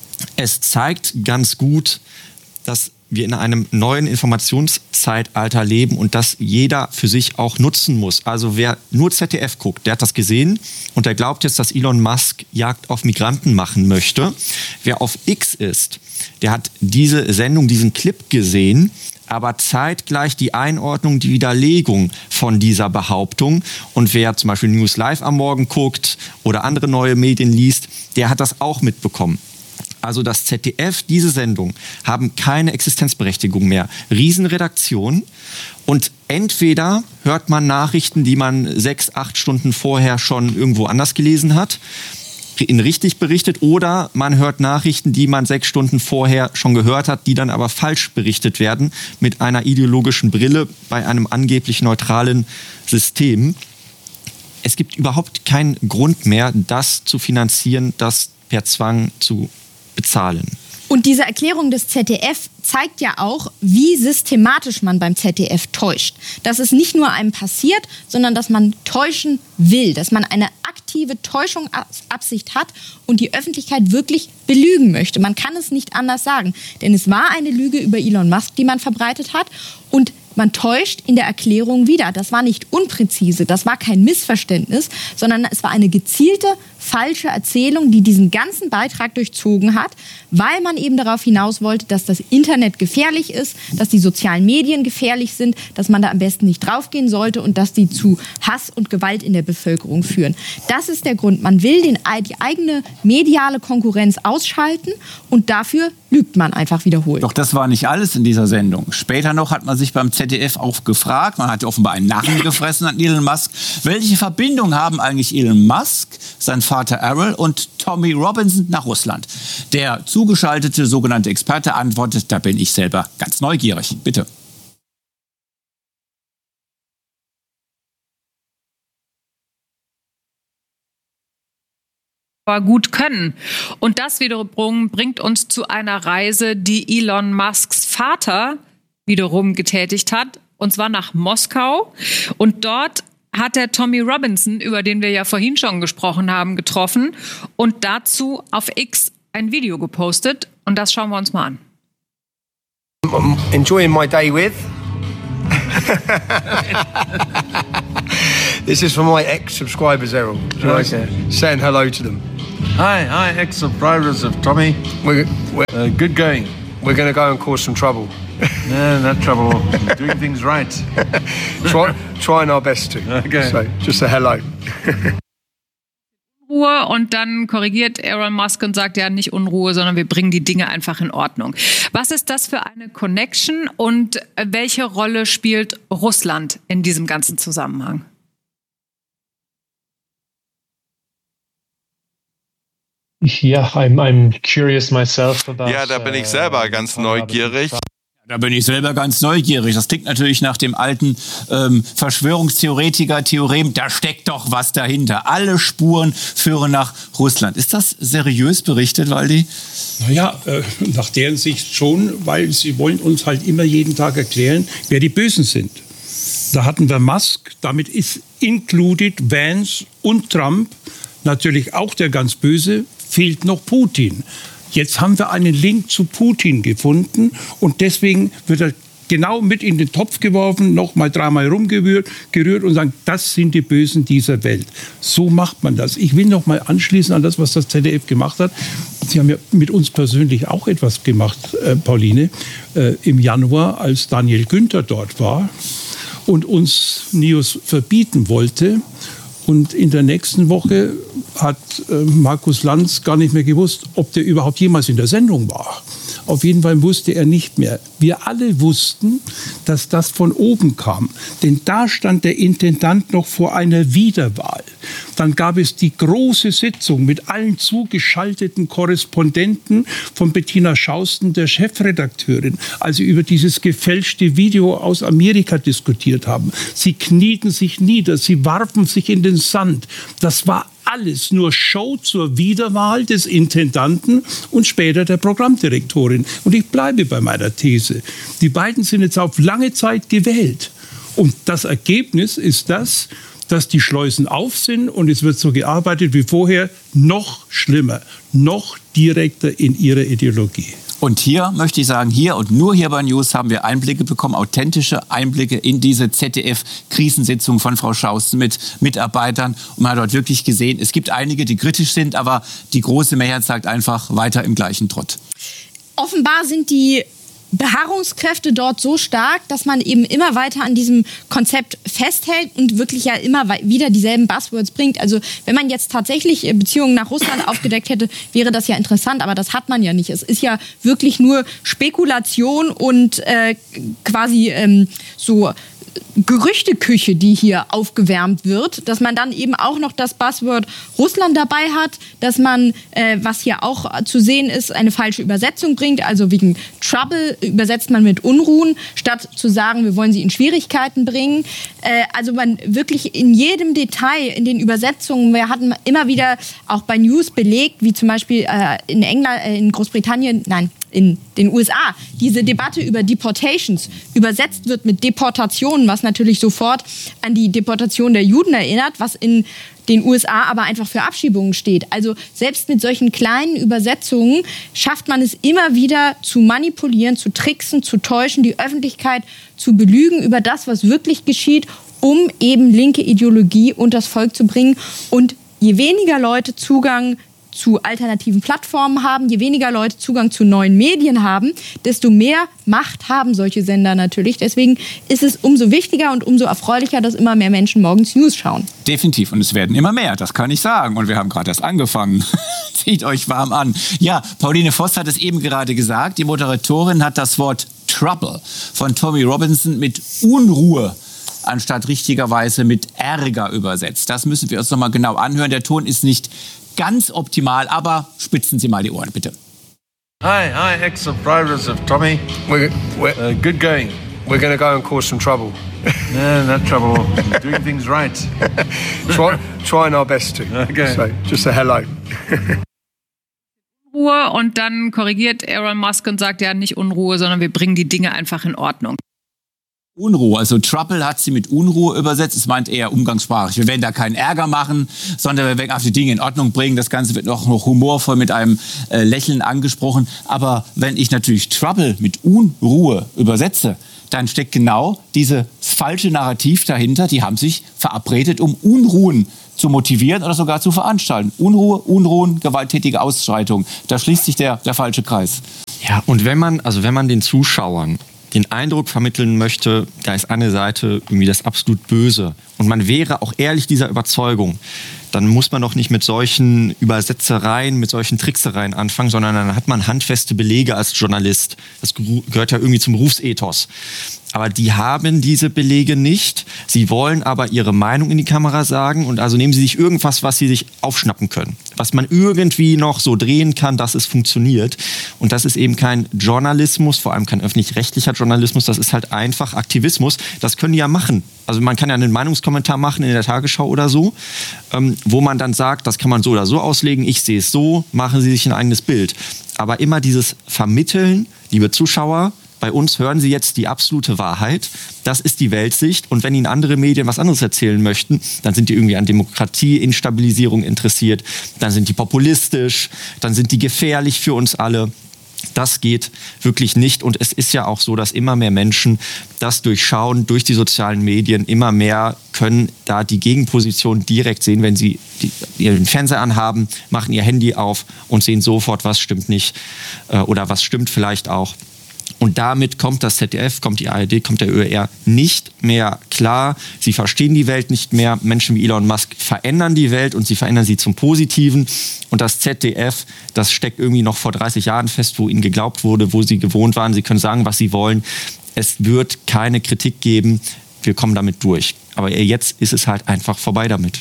es zeigt ganz gut, dass wir in einem neuen Informationszeitalter leben und das jeder für sich auch nutzen muss. Also wer nur ZDF guckt, der hat das gesehen und der glaubt jetzt, dass Elon Musk Jagd auf Migranten machen möchte. Wer auf X ist, der hat diese Sendung, diesen Clip gesehen, aber zeitgleich die Einordnung, die Widerlegung von dieser Behauptung. Und wer zum Beispiel News Live am Morgen guckt oder andere neue Medien liest, der hat das auch mitbekommen. Also das ZDF, diese Sendung, haben keine Existenzberechtigung mehr. Riesenredaktion. Und entweder hört man Nachrichten, die man 6-8 Stunden vorher schon irgendwo anders gelesen hat, in richtig berichtet, oder man hört Nachrichten, die man 6 Stunden vorher schon gehört hat, die dann aber falsch berichtet werden, mit einer ideologischen Brille bei einem angeblich neutralen System. Es gibt überhaupt keinen Grund mehr, das zu finanzieren, das per Zwang zu bezahlen. Und diese Erklärung des ZDF zeigt ja auch, wie systematisch man beim ZDF täuscht. Dass es nicht nur einem passiert, sondern dass man täuschen will, dass man eine aktive Täuschungsabsicht hat und die Öffentlichkeit wirklich belügen möchte. Man kann es nicht anders sagen, denn es war eine Lüge über Elon Musk, die man verbreitet hat, und man täuscht in der Erklärung wieder. Das war nicht unpräzise, das war kein Missverständnis, sondern es war eine gezielte falsche Erzählung, die diesen ganzen Beitrag durchzogen hat, weil man eben darauf hinaus wollte, dass das Internet gefährlich ist, dass die sozialen Medien gefährlich sind, dass man da am besten nicht draufgehen sollte und dass die zu Hass und Gewalt in der Bevölkerung führen. Das ist der Grund. Man will die eigene mediale Konkurrenz ausschalten und dafür lügt man einfach wiederholt. Doch das war nicht alles in dieser Sendung. Später noch hat man sich beim ZDF auch gefragt, man hat offenbar einen Narren gefressen an Elon Musk, welche Verbindung haben eigentlich Elon Musk, sein Vater Errol und Tommy Robinson nach Russland? Der zugeschaltete sogenannte Experte antwortet, da bin ich selber ganz neugierig. Bitte. Gut können. Und das wiederum bringt uns zu einer Reise, die Elon Musks Vater wiederum getätigt hat, und zwar nach Moskau. Und dort hat er Tommy Robinson, über den wir ja vorhin schon gesprochen haben, getroffen und dazu auf X ein Video gepostet. Und das schauen wir uns mal an. Enjoying my day with. This is for my ex-subscribers, Errol. Okay. Saying hello to them. Hi, ex-subscribers of Tommy. We're Good going. We're going to go and cause some trouble. No, not trouble. Doing things right. Trying our best to. Okay. So, just a hello. Unruhe, und dann korrigiert Elon Musk und sagt, ja, nicht Unruhe, sondern wir bringen die Dinge einfach in Ordnung. Was ist das für eine Connection und welche Rolle spielt Russland in diesem ganzen Zusammenhang? Yeah, I'm curious myself about. Ja, da bin ich selber ganz neugierig. Da bin ich selber ganz neugierig. Das klingt natürlich nach dem alten Verschwörungstheoretiker-Theorem. Da steckt doch was dahinter. Alle Spuren führen nach Russland. Ist das seriös berichtet, Waldi? Naja, nach deren Sicht schon, weil sie wollen uns halt immer jeden Tag erklären, wer die Bösen sind. Da hatten wir Musk, damit ist included Vance und Trump, natürlich auch der ganz Böse, fehlt noch Putin. Jetzt haben wir einen Link zu Putin gefunden und deswegen wird er genau mit in den Topf geworfen, nochmal dreimal rumgerührt und sagen, das sind die Bösen dieser Welt. So macht man das. Ich will noch mal anschließen an das, was das ZDF gemacht hat. Sie haben ja mit uns persönlich auch etwas gemacht, Pauline, im Januar, als Daniel Günther dort war und uns News verbieten wollte. Und in der nächsten Woche hat Markus Lanz gar nicht mehr gewusst, ob der überhaupt jemals in der Sendung war. Auf jeden Fall wusste er nicht mehr. Wir alle wussten, dass das von oben kam. Denn da stand der Intendant noch vor einer Wiederwahl. Dann gab es die große Sitzung mit allen zugeschalteten Korrespondenten von Bettina Schausten, der Chefredakteurin, als sie über dieses gefälschte Video aus Amerika diskutiert haben. Sie knieten sich nieder, sie warfen sich in den Sand. Das war alles nur Show zur Wiederwahl des Intendanten und später der Programmdirektorin. Und ich bleibe bei meiner These. Die beiden sind jetzt auf lange Zeit gewählt. Und das Ergebnis ist das, dass die Schleusen auf sind und es wird so gearbeitet wie vorher, noch schlimmer, noch direkter in ihrer Ideologie. Und hier möchte ich sagen, hier und nur hier bei News haben wir Einblicke bekommen, authentische Einblicke in diese ZDF-Krisensitzung von Frau Schausten mit Mitarbeitern. Und man hat dort wirklich gesehen, es gibt einige, die kritisch sind, aber die große Mehrheit sagt einfach weiter im gleichen Trott. Offenbar sind die Beharrungskräfte dort so stark, dass man eben immer weiter an diesem Konzept festhält und wirklich ja immer wieder dieselben Buzzwords bringt. Also wenn man jetzt tatsächlich Beziehungen nach Russland aufgedeckt hätte, wäre das ja interessant, aber das hat man ja nicht. Es ist ja wirklich nur Spekulation und quasi so Gerüchteküche, die hier aufgewärmt wird, dass man dann eben auch noch das Buzzword Russland dabei hat, dass man, was hier auch zu sehen ist, eine falsche Übersetzung bringt, also wegen Trouble übersetzt man mit Unruhen, statt zu sagen, wir wollen sie in Schwierigkeiten bringen. Also man wirklich in jedem Detail, in den Übersetzungen, wir hatten immer wieder auch bei News belegt, wie zum Beispiel in England, in Großbritannien, nein, in den USA, diese Debatte über Deportations übersetzt wird mit Deportationen, was natürlich sofort an die Deportation der Juden erinnert, was in den USA aber einfach für Abschiebungen steht. Also selbst mit solchen kleinen Übersetzungen schafft man es immer wieder zu manipulieren, zu tricksen, zu täuschen, die Öffentlichkeit zu belügen über das, was wirklich geschieht, um eben linke Ideologie unters Volk zu bringen und je weniger Leute Zugang zu alternativen Plattformen haben, je weniger Leute Zugang zu neuen Medien haben, desto mehr Macht haben solche Sender natürlich. Deswegen ist es umso wichtiger und umso erfreulicher, dass immer mehr Menschen morgens News schauen. Definitiv. Und es werden immer mehr, das kann ich sagen. Und wir haben gerade erst angefangen. Zieht euch warm an. Ja, Pauline Voss hat es eben gerade gesagt. Die Moderatorin hat das Wort Trouble von Tommy Robinson mit Unruhe anstatt richtigerweise mit Ärger übersetzt. Das müssen wir uns nochmal genau anhören. Der Ton ist nicht ganz optimal, aber spitzen Sie mal die Ohren, bitte. Hi, ex-subscribers of Tommy. Good going. We're going to go and cause some trouble. No, not trouble. Doing things right. Trying our best to. Okay. So, just a hello. Unruhe und dann korrigiert Elon Musk und sagt, ja, nicht Unruhe, sondern wir bringen die Dinge einfach in Ordnung. Unruhe, also Trouble hat sie mit Unruhe übersetzt. Es meint eher umgangssprachlich. Wir werden da keinen Ärger machen, sondern wir werden einfach die Dinge in Ordnung bringen. Das Ganze wird noch humorvoll mit einem Lächeln angesprochen. Aber wenn ich natürlich Trouble mit Unruhe übersetze, dann steckt genau dieses falsche Narrativ dahinter. Die haben sich verabredet, um Unruhen zu motivieren oder sogar zu veranstalten. Unruhe, Unruhen, gewalttätige Ausschreitungen. Da schließt sich der falsche Kreis. Ja, und wenn man den Zuschauern den Eindruck vermitteln möchte, da ist eine Seite irgendwie das absolut Böse und man wäre auch ehrlich dieser Überzeugung, dann muss man doch nicht mit solchen Übersetzereien, mit solchen Tricksereien anfangen, sondern dann hat man handfeste Belege als Journalist. Das gehört ja irgendwie zum Berufsethos. Aber die haben diese Belege nicht. Sie wollen aber ihre Meinung in die Kamera sagen und also nehmen sie sich irgendwas, was sie sich aufschnappen können. Was man irgendwie noch so drehen kann, dass es funktioniert. Und das ist eben kein Journalismus, vor allem kein öffentlich-rechtlicher Journalismus. Das ist halt einfach Aktivismus. Das können die ja machen. Also man kann ja einen Meinungskommentar machen in der Tagesschau oder so, wo man dann sagt, das kann man so oder so auslegen, ich sehe es so, machen Sie sich ein eigenes Bild. Aber immer dieses Vermitteln, liebe Zuschauer, bei uns hören Sie jetzt die absolute Wahrheit. Das ist die Weltsicht. Und wenn Ihnen andere Medien was anderes erzählen möchten, dann sind die irgendwie an Demokratie, Instabilisierung interessiert. Dann sind die populistisch. Dann sind die gefährlich für uns alle. Das geht wirklich nicht. Und es ist ja auch so, dass immer mehr Menschen das durchschauen, durch die sozialen Medien. Immer mehr können da die Gegenposition direkt sehen, wenn sie ihren Fernseher anhaben, machen ihr Handy auf und sehen sofort, was stimmt nicht oder was stimmt vielleicht auch. Und damit kommt das ZDF, kommt die ARD, kommt der ÖR nicht mehr klar. Sie verstehen die Welt nicht mehr. Menschen wie Elon Musk verändern die Welt und sie verändern sie zum Positiven. Und das ZDF, das steckt irgendwie noch vor 30 Jahren fest, wo ihnen geglaubt wurde, wo sie gewohnt waren. Sie können sagen, was sie wollen. Es wird keine Kritik geben. Wir kommen damit durch. Aber jetzt ist es halt einfach vorbei damit.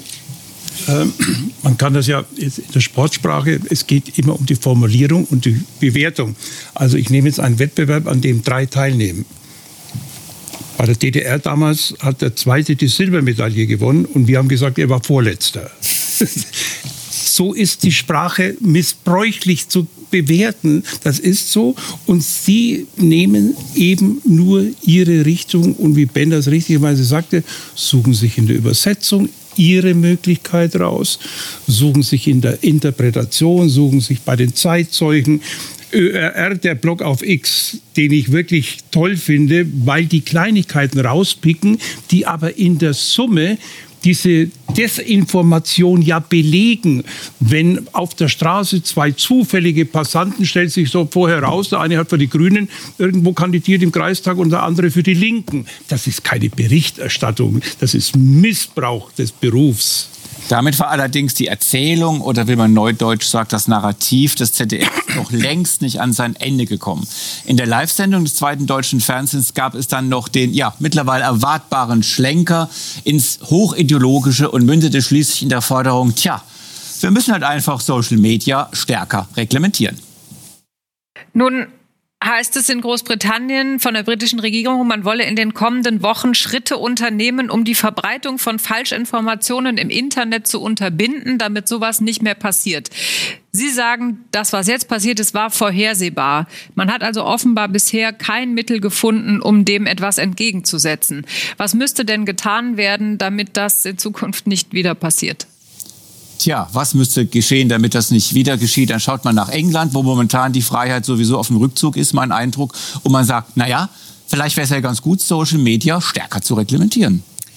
Man kann das ja in der Sportsprache, es geht immer um die Formulierung und die Bewertung. Also ich nehme jetzt einen Wettbewerb, an dem 3 teilnehmen. Bei der DDR damals hat der Zweite die Silbermedaille gewonnen und wir haben gesagt, er war Vorletzter. So ist die Sprache missbräuchlich zu bewerten. Das ist so. Und Sie nehmen eben nur Ihre Richtung. Und wie Ben das richtigerweise sagte, suchen sich in der Übersetzung Ihre Möglichkeit raus, suchen sich in der Interpretation, suchen sich bei den Zeitzeugen. ÖRR, der Blog auf X, den ich wirklich toll finde, weil die Kleinigkeiten rauspicken, die aber in der Summe diese Desinformation ja belegen. Wenn auf der Straße 2 zufällige Passanten, stellt sich so vorher raus, der eine hat für die Grünen irgendwo kandidiert im Kreistag und der andere für die Linken. Das ist keine Berichterstattung, das ist Missbrauch des Berufs. Damit war allerdings die Erzählung oder wie man neudeutsch sagt, das Narrativ des ZDF noch längst nicht an sein Ende gekommen. In der Live-Sendung des Zweiten Deutschen Fernsehens gab es dann noch den mittlerweile erwartbaren Schlenker ins Hochideologische und mündete schließlich in der Forderung, wir müssen halt einfach Social Media stärker reglementieren. Nun heißt es in Großbritannien von der britischen Regierung, man wolle in den kommenden Wochen Schritte unternehmen, um die Verbreitung von Falschinformationen im Internet zu unterbinden, damit sowas nicht mehr passiert. Sie sagen, das, was jetzt passiert ist, war vorhersehbar. Man hat also offenbar bisher kein Mittel gefunden, um dem etwas entgegenzusetzen. Was müsste denn getan werden, damit das in Zukunft nicht wieder passiert? Was müsste geschehen, damit das nicht wieder geschieht? Dann schaut man nach England, wo momentan die Freiheit sowieso auf dem Rückzug ist, mein Eindruck. Und man sagt, vielleicht wäre es ja ganz gut, Social Media stärker zu reglementieren.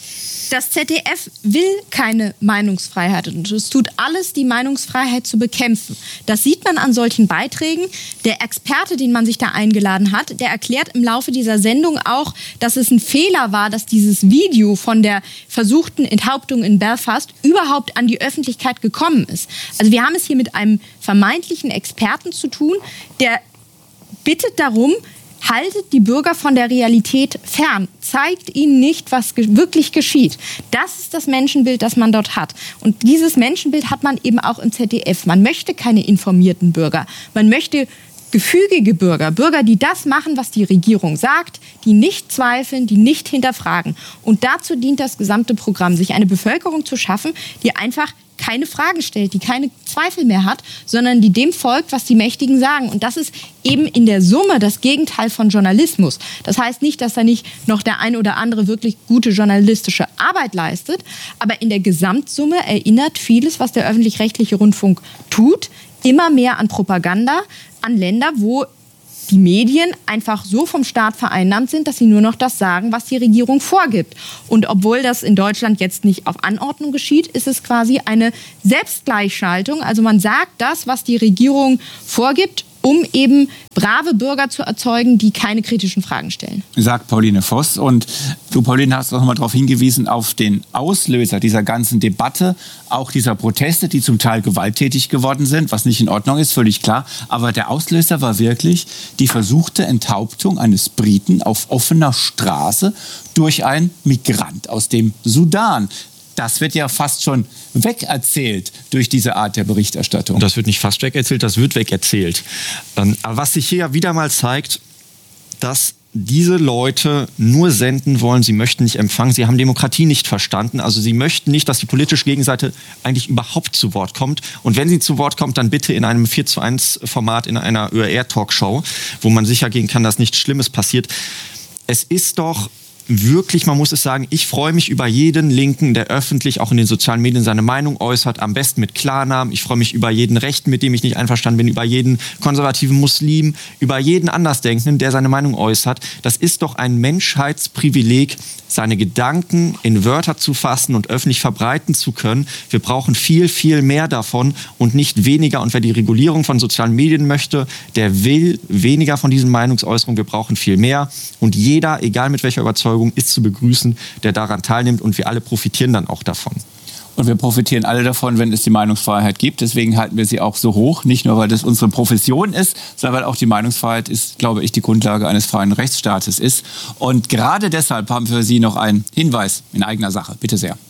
Das ZDF will keine Meinungsfreiheit und es tut alles, die Meinungsfreiheit zu bekämpfen. Das sieht man an solchen Beiträgen. Der Experte, den man sich da eingeladen hat, der erklärt im Laufe dieser Sendung auch, dass es ein Fehler war, dass dieses Video von der versuchten Enthauptung in Belfast überhaupt an die Öffentlichkeit gekommen ist. Also wir haben es hier mit einem vermeintlichen Experten zu tun, der bittet darum, haltet die Bürger von der Realität fern. Zeigt ihnen nicht, was wirklich geschieht. Das ist das Menschenbild, das man dort hat. Und dieses Menschenbild hat man eben auch im ZDF. Man möchte keine informierten Bürger. Man möchte gefügige Bürger. Bürger, die das machen, was die Regierung sagt, die nicht zweifeln, die nicht hinterfragen. Und dazu dient das gesamte Programm, sich eine Bevölkerung zu schaffen, die einfach keine Fragen stellt, die keine Zweifel mehr hat, sondern die dem folgt, was die Mächtigen sagen. Und das ist eben in der Summe das Gegenteil von Journalismus. Das heißt nicht, dass da nicht noch der ein oder andere wirklich gute journalistische Arbeit leistet, aber in der Gesamtsumme erinnert vieles, was der öffentlich-rechtliche Rundfunk tut, immer mehr an Propaganda, an Länder, wo die Medien einfach so vom Staat vereinnahmt sind, dass sie nur noch das sagen, was die Regierung vorgibt. Und obwohl das in Deutschland jetzt nicht auf Anordnung geschieht, ist es quasi eine Selbstgleichschaltung. Also man sagt das, was die Regierung vorgibt, um eben brave Bürger zu erzeugen, die keine kritischen Fragen stellen. Sagt Pauline Voss. Und du, Pauline, hast auch noch mal darauf hingewiesen, auf den Auslöser dieser ganzen Debatte, auch dieser Proteste, die zum Teil gewalttätig geworden sind, was nicht in Ordnung ist, völlig klar. Aber der Auslöser war wirklich die versuchte Enthauptung eines Briten auf offener Straße durch einen Migrant aus dem Sudan. Das wird ja fast schon wegerzählt durch diese Art der Berichterstattung. Das wird nicht fast wegerzählt, das wird wegerzählt. Aber was sich hier ja wieder mal zeigt, dass diese Leute nur senden wollen, sie möchten nicht empfangen, sie haben Demokratie nicht verstanden. Also sie möchten nicht, dass die politische Gegenseite eigentlich überhaupt zu Wort kommt. Und wenn sie zu Wort kommt, dann bitte in einem 4:1-Format in einer ÖRR-Talkshow, wo man sicher gehen kann, dass nichts Schlimmes passiert. Es ist doch wirklich, man muss es sagen, ich freue mich über jeden Linken, der öffentlich auch in den sozialen Medien seine Meinung äußert, am besten mit Klarnamen. Ich freue mich über jeden Rechten, mit dem ich nicht einverstanden bin, über jeden konservativen Muslim, über jeden Andersdenkenden, der seine Meinung äußert. Das ist doch ein Menschheitsprivileg, seine Gedanken in Wörter zu fassen und öffentlich verbreiten zu können. Wir brauchen viel, viel mehr davon und nicht weniger. Und wer die Regulierung von sozialen Medien möchte, der will weniger von diesen Meinungsäußerungen. Wir brauchen viel mehr. Und jeder, egal mit welcher Überzeugung, ist zu begrüßen, der daran teilnimmt. Und wir alle profitieren dann auch davon. Und wir profitieren alle davon, wenn es die Meinungsfreiheit gibt. Deswegen halten wir sie auch so hoch. Nicht nur, weil das unsere Profession ist, sondern weil auch die Meinungsfreiheit ist, glaube ich, die Grundlage eines freien Rechtsstaates ist. Und gerade deshalb haben wir für Sie noch einen Hinweis in eigener Sache. Bitte sehr.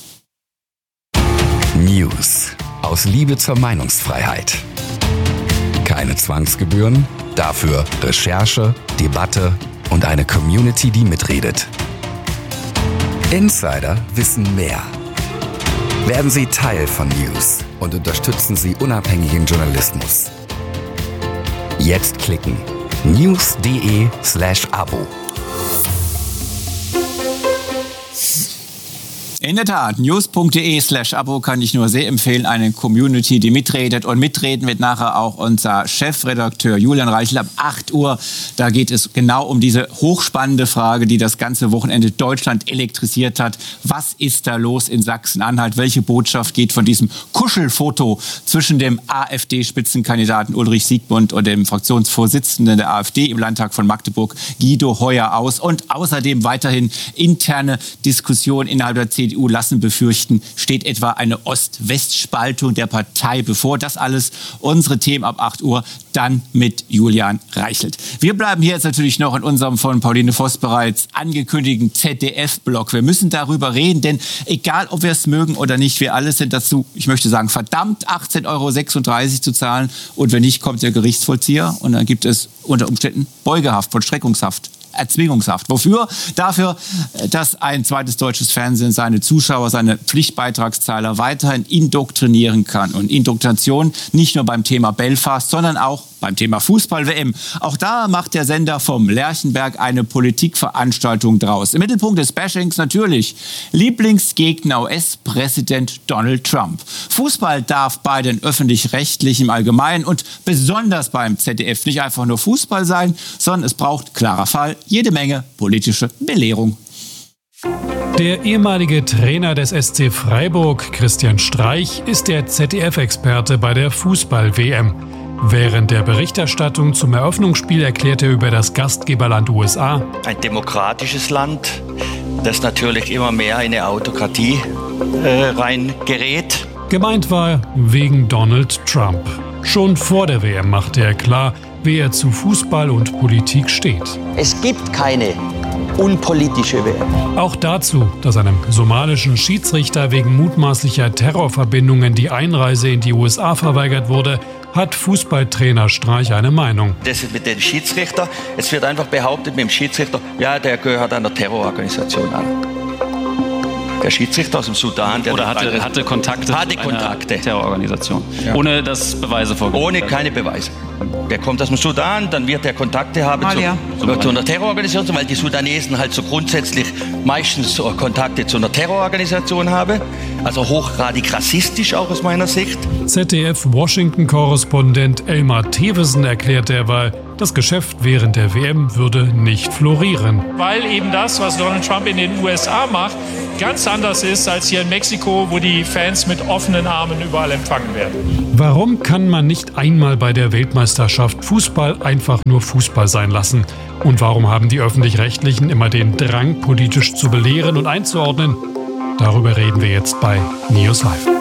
News aus Liebe zur Meinungsfreiheit. Keine Zwangsgebühren, dafür Recherche, Debatte und eine Community, die mitredet. Insider wissen mehr. Werden Sie Teil von News und unterstützen Sie unabhängigen Journalismus. Jetzt klicken. news.de/Abo. In der Tat, news.de/Abo kann ich nur sehr empfehlen. Eine Community, die mitredet. Und mitreden wird nachher auch unser Chefredakteur Julian Reichel ab 8 Uhr. Da geht es genau um diese hochspannende Frage, die das ganze Wochenende Deutschland elektrisiert hat. Was ist da los in Sachsen-Anhalt? Welche Botschaft geht von diesem Kuschelfoto zwischen dem AfD-Spitzenkandidaten Ulrich Siegmund und dem Fraktionsvorsitzenden der AfD im Landtag von Magdeburg, Guido Heuer, aus? Und außerdem weiterhin interne Diskussionen innerhalb der CDU lassen befürchten, steht etwa eine Ost-West-Spaltung der Partei bevor. Das alles unsere Themen ab 8 Uhr, dann mit Julian Reichelt. Wir bleiben hier jetzt natürlich noch in unserem von Pauline Voss bereits angekündigten ZDF-Block. Wir müssen darüber reden, denn egal, ob wir es mögen oder nicht, wir alle sind dazu, ich möchte sagen, verdammt, 18,36 € zu zahlen. Und wenn nicht, kommt der Gerichtsvollzieher und dann gibt es unter Umständen Beugehaft, Vollstreckungshaft, Erzwingungshaft. Wofür? Dafür, dass ein zweites deutsches Fernsehen seine Zuschauer, seine Pflichtbeitragszahler weiterhin indoktrinieren kann. Und Indoktrination nicht nur beim Thema Belfast, sondern auch beim Thema Fußball-WM. Auch da macht der Sender vom Lerchenberg eine Politikveranstaltung draus. Im Mittelpunkt des Bashings natürlich Lieblingsgegner US-Präsident Donald Trump. Fußball darf bei den Öffentlich-Rechtlichen im Allgemeinen und besonders beim ZDF nicht einfach nur Fußball sein, sondern es braucht, klarer Fall, jede Menge politische Belehrung. Der ehemalige Trainer des SC Freiburg, Christian Streich, ist der ZDF-Experte bei der Fußball-WM. Während der Berichterstattung zum Eröffnungsspiel erklärt er über das Gastgeberland USA: Ein demokratisches Land, das natürlich immer mehr in eine Autokratie reingerät. Gemeint war wegen Donald Trump. Schon vor der WM machte er klar, wie er zu Fußball und Politik steht. Es gibt keine unpolitische WM. Auch dazu, dass einem somalischen Schiedsrichter wegen mutmaßlicher Terrorverbindungen die Einreise in die USA verweigert wurde, hat Fußballtrainer Streich eine Meinung. Das ist mit dem Schiedsrichter. Es wird einfach behauptet mit dem Schiedsrichter, ja, der gehört einer Terrororganisation an. Der Schiedsrichter aus dem Sudan, der hatte Kontakte zu einer Terrororganisation, ja. Ohne dass Beweise vorgelegt Ohne keine Beweise. Der kommt aus dem Sudan, dann wird er Kontakte haben zu einer Terrororganisation, weil die Sudanesen halt so grundsätzlich meistens Kontakte zu einer Terrororganisation haben. Also hochgradig rassistisch auch aus meiner Sicht. ZDF-Washington-Korrespondent Elmar Thewesen erklärt derweil, das Geschäft während der WM würde nicht florieren. Weil eben das, was Donald Trump in den USA macht, ganz anders ist als hier in Mexiko, wo die Fans mit offenen Armen überall empfangen werden. Warum kann man nicht einmal bei der Weltmeisterschaft Fußball einfach nur Fußball sein lassen? Und warum haben die Öffentlich-Rechtlichen immer den Drang, politisch zu belehren und einzuordnen? Darüber reden wir jetzt bei News Live.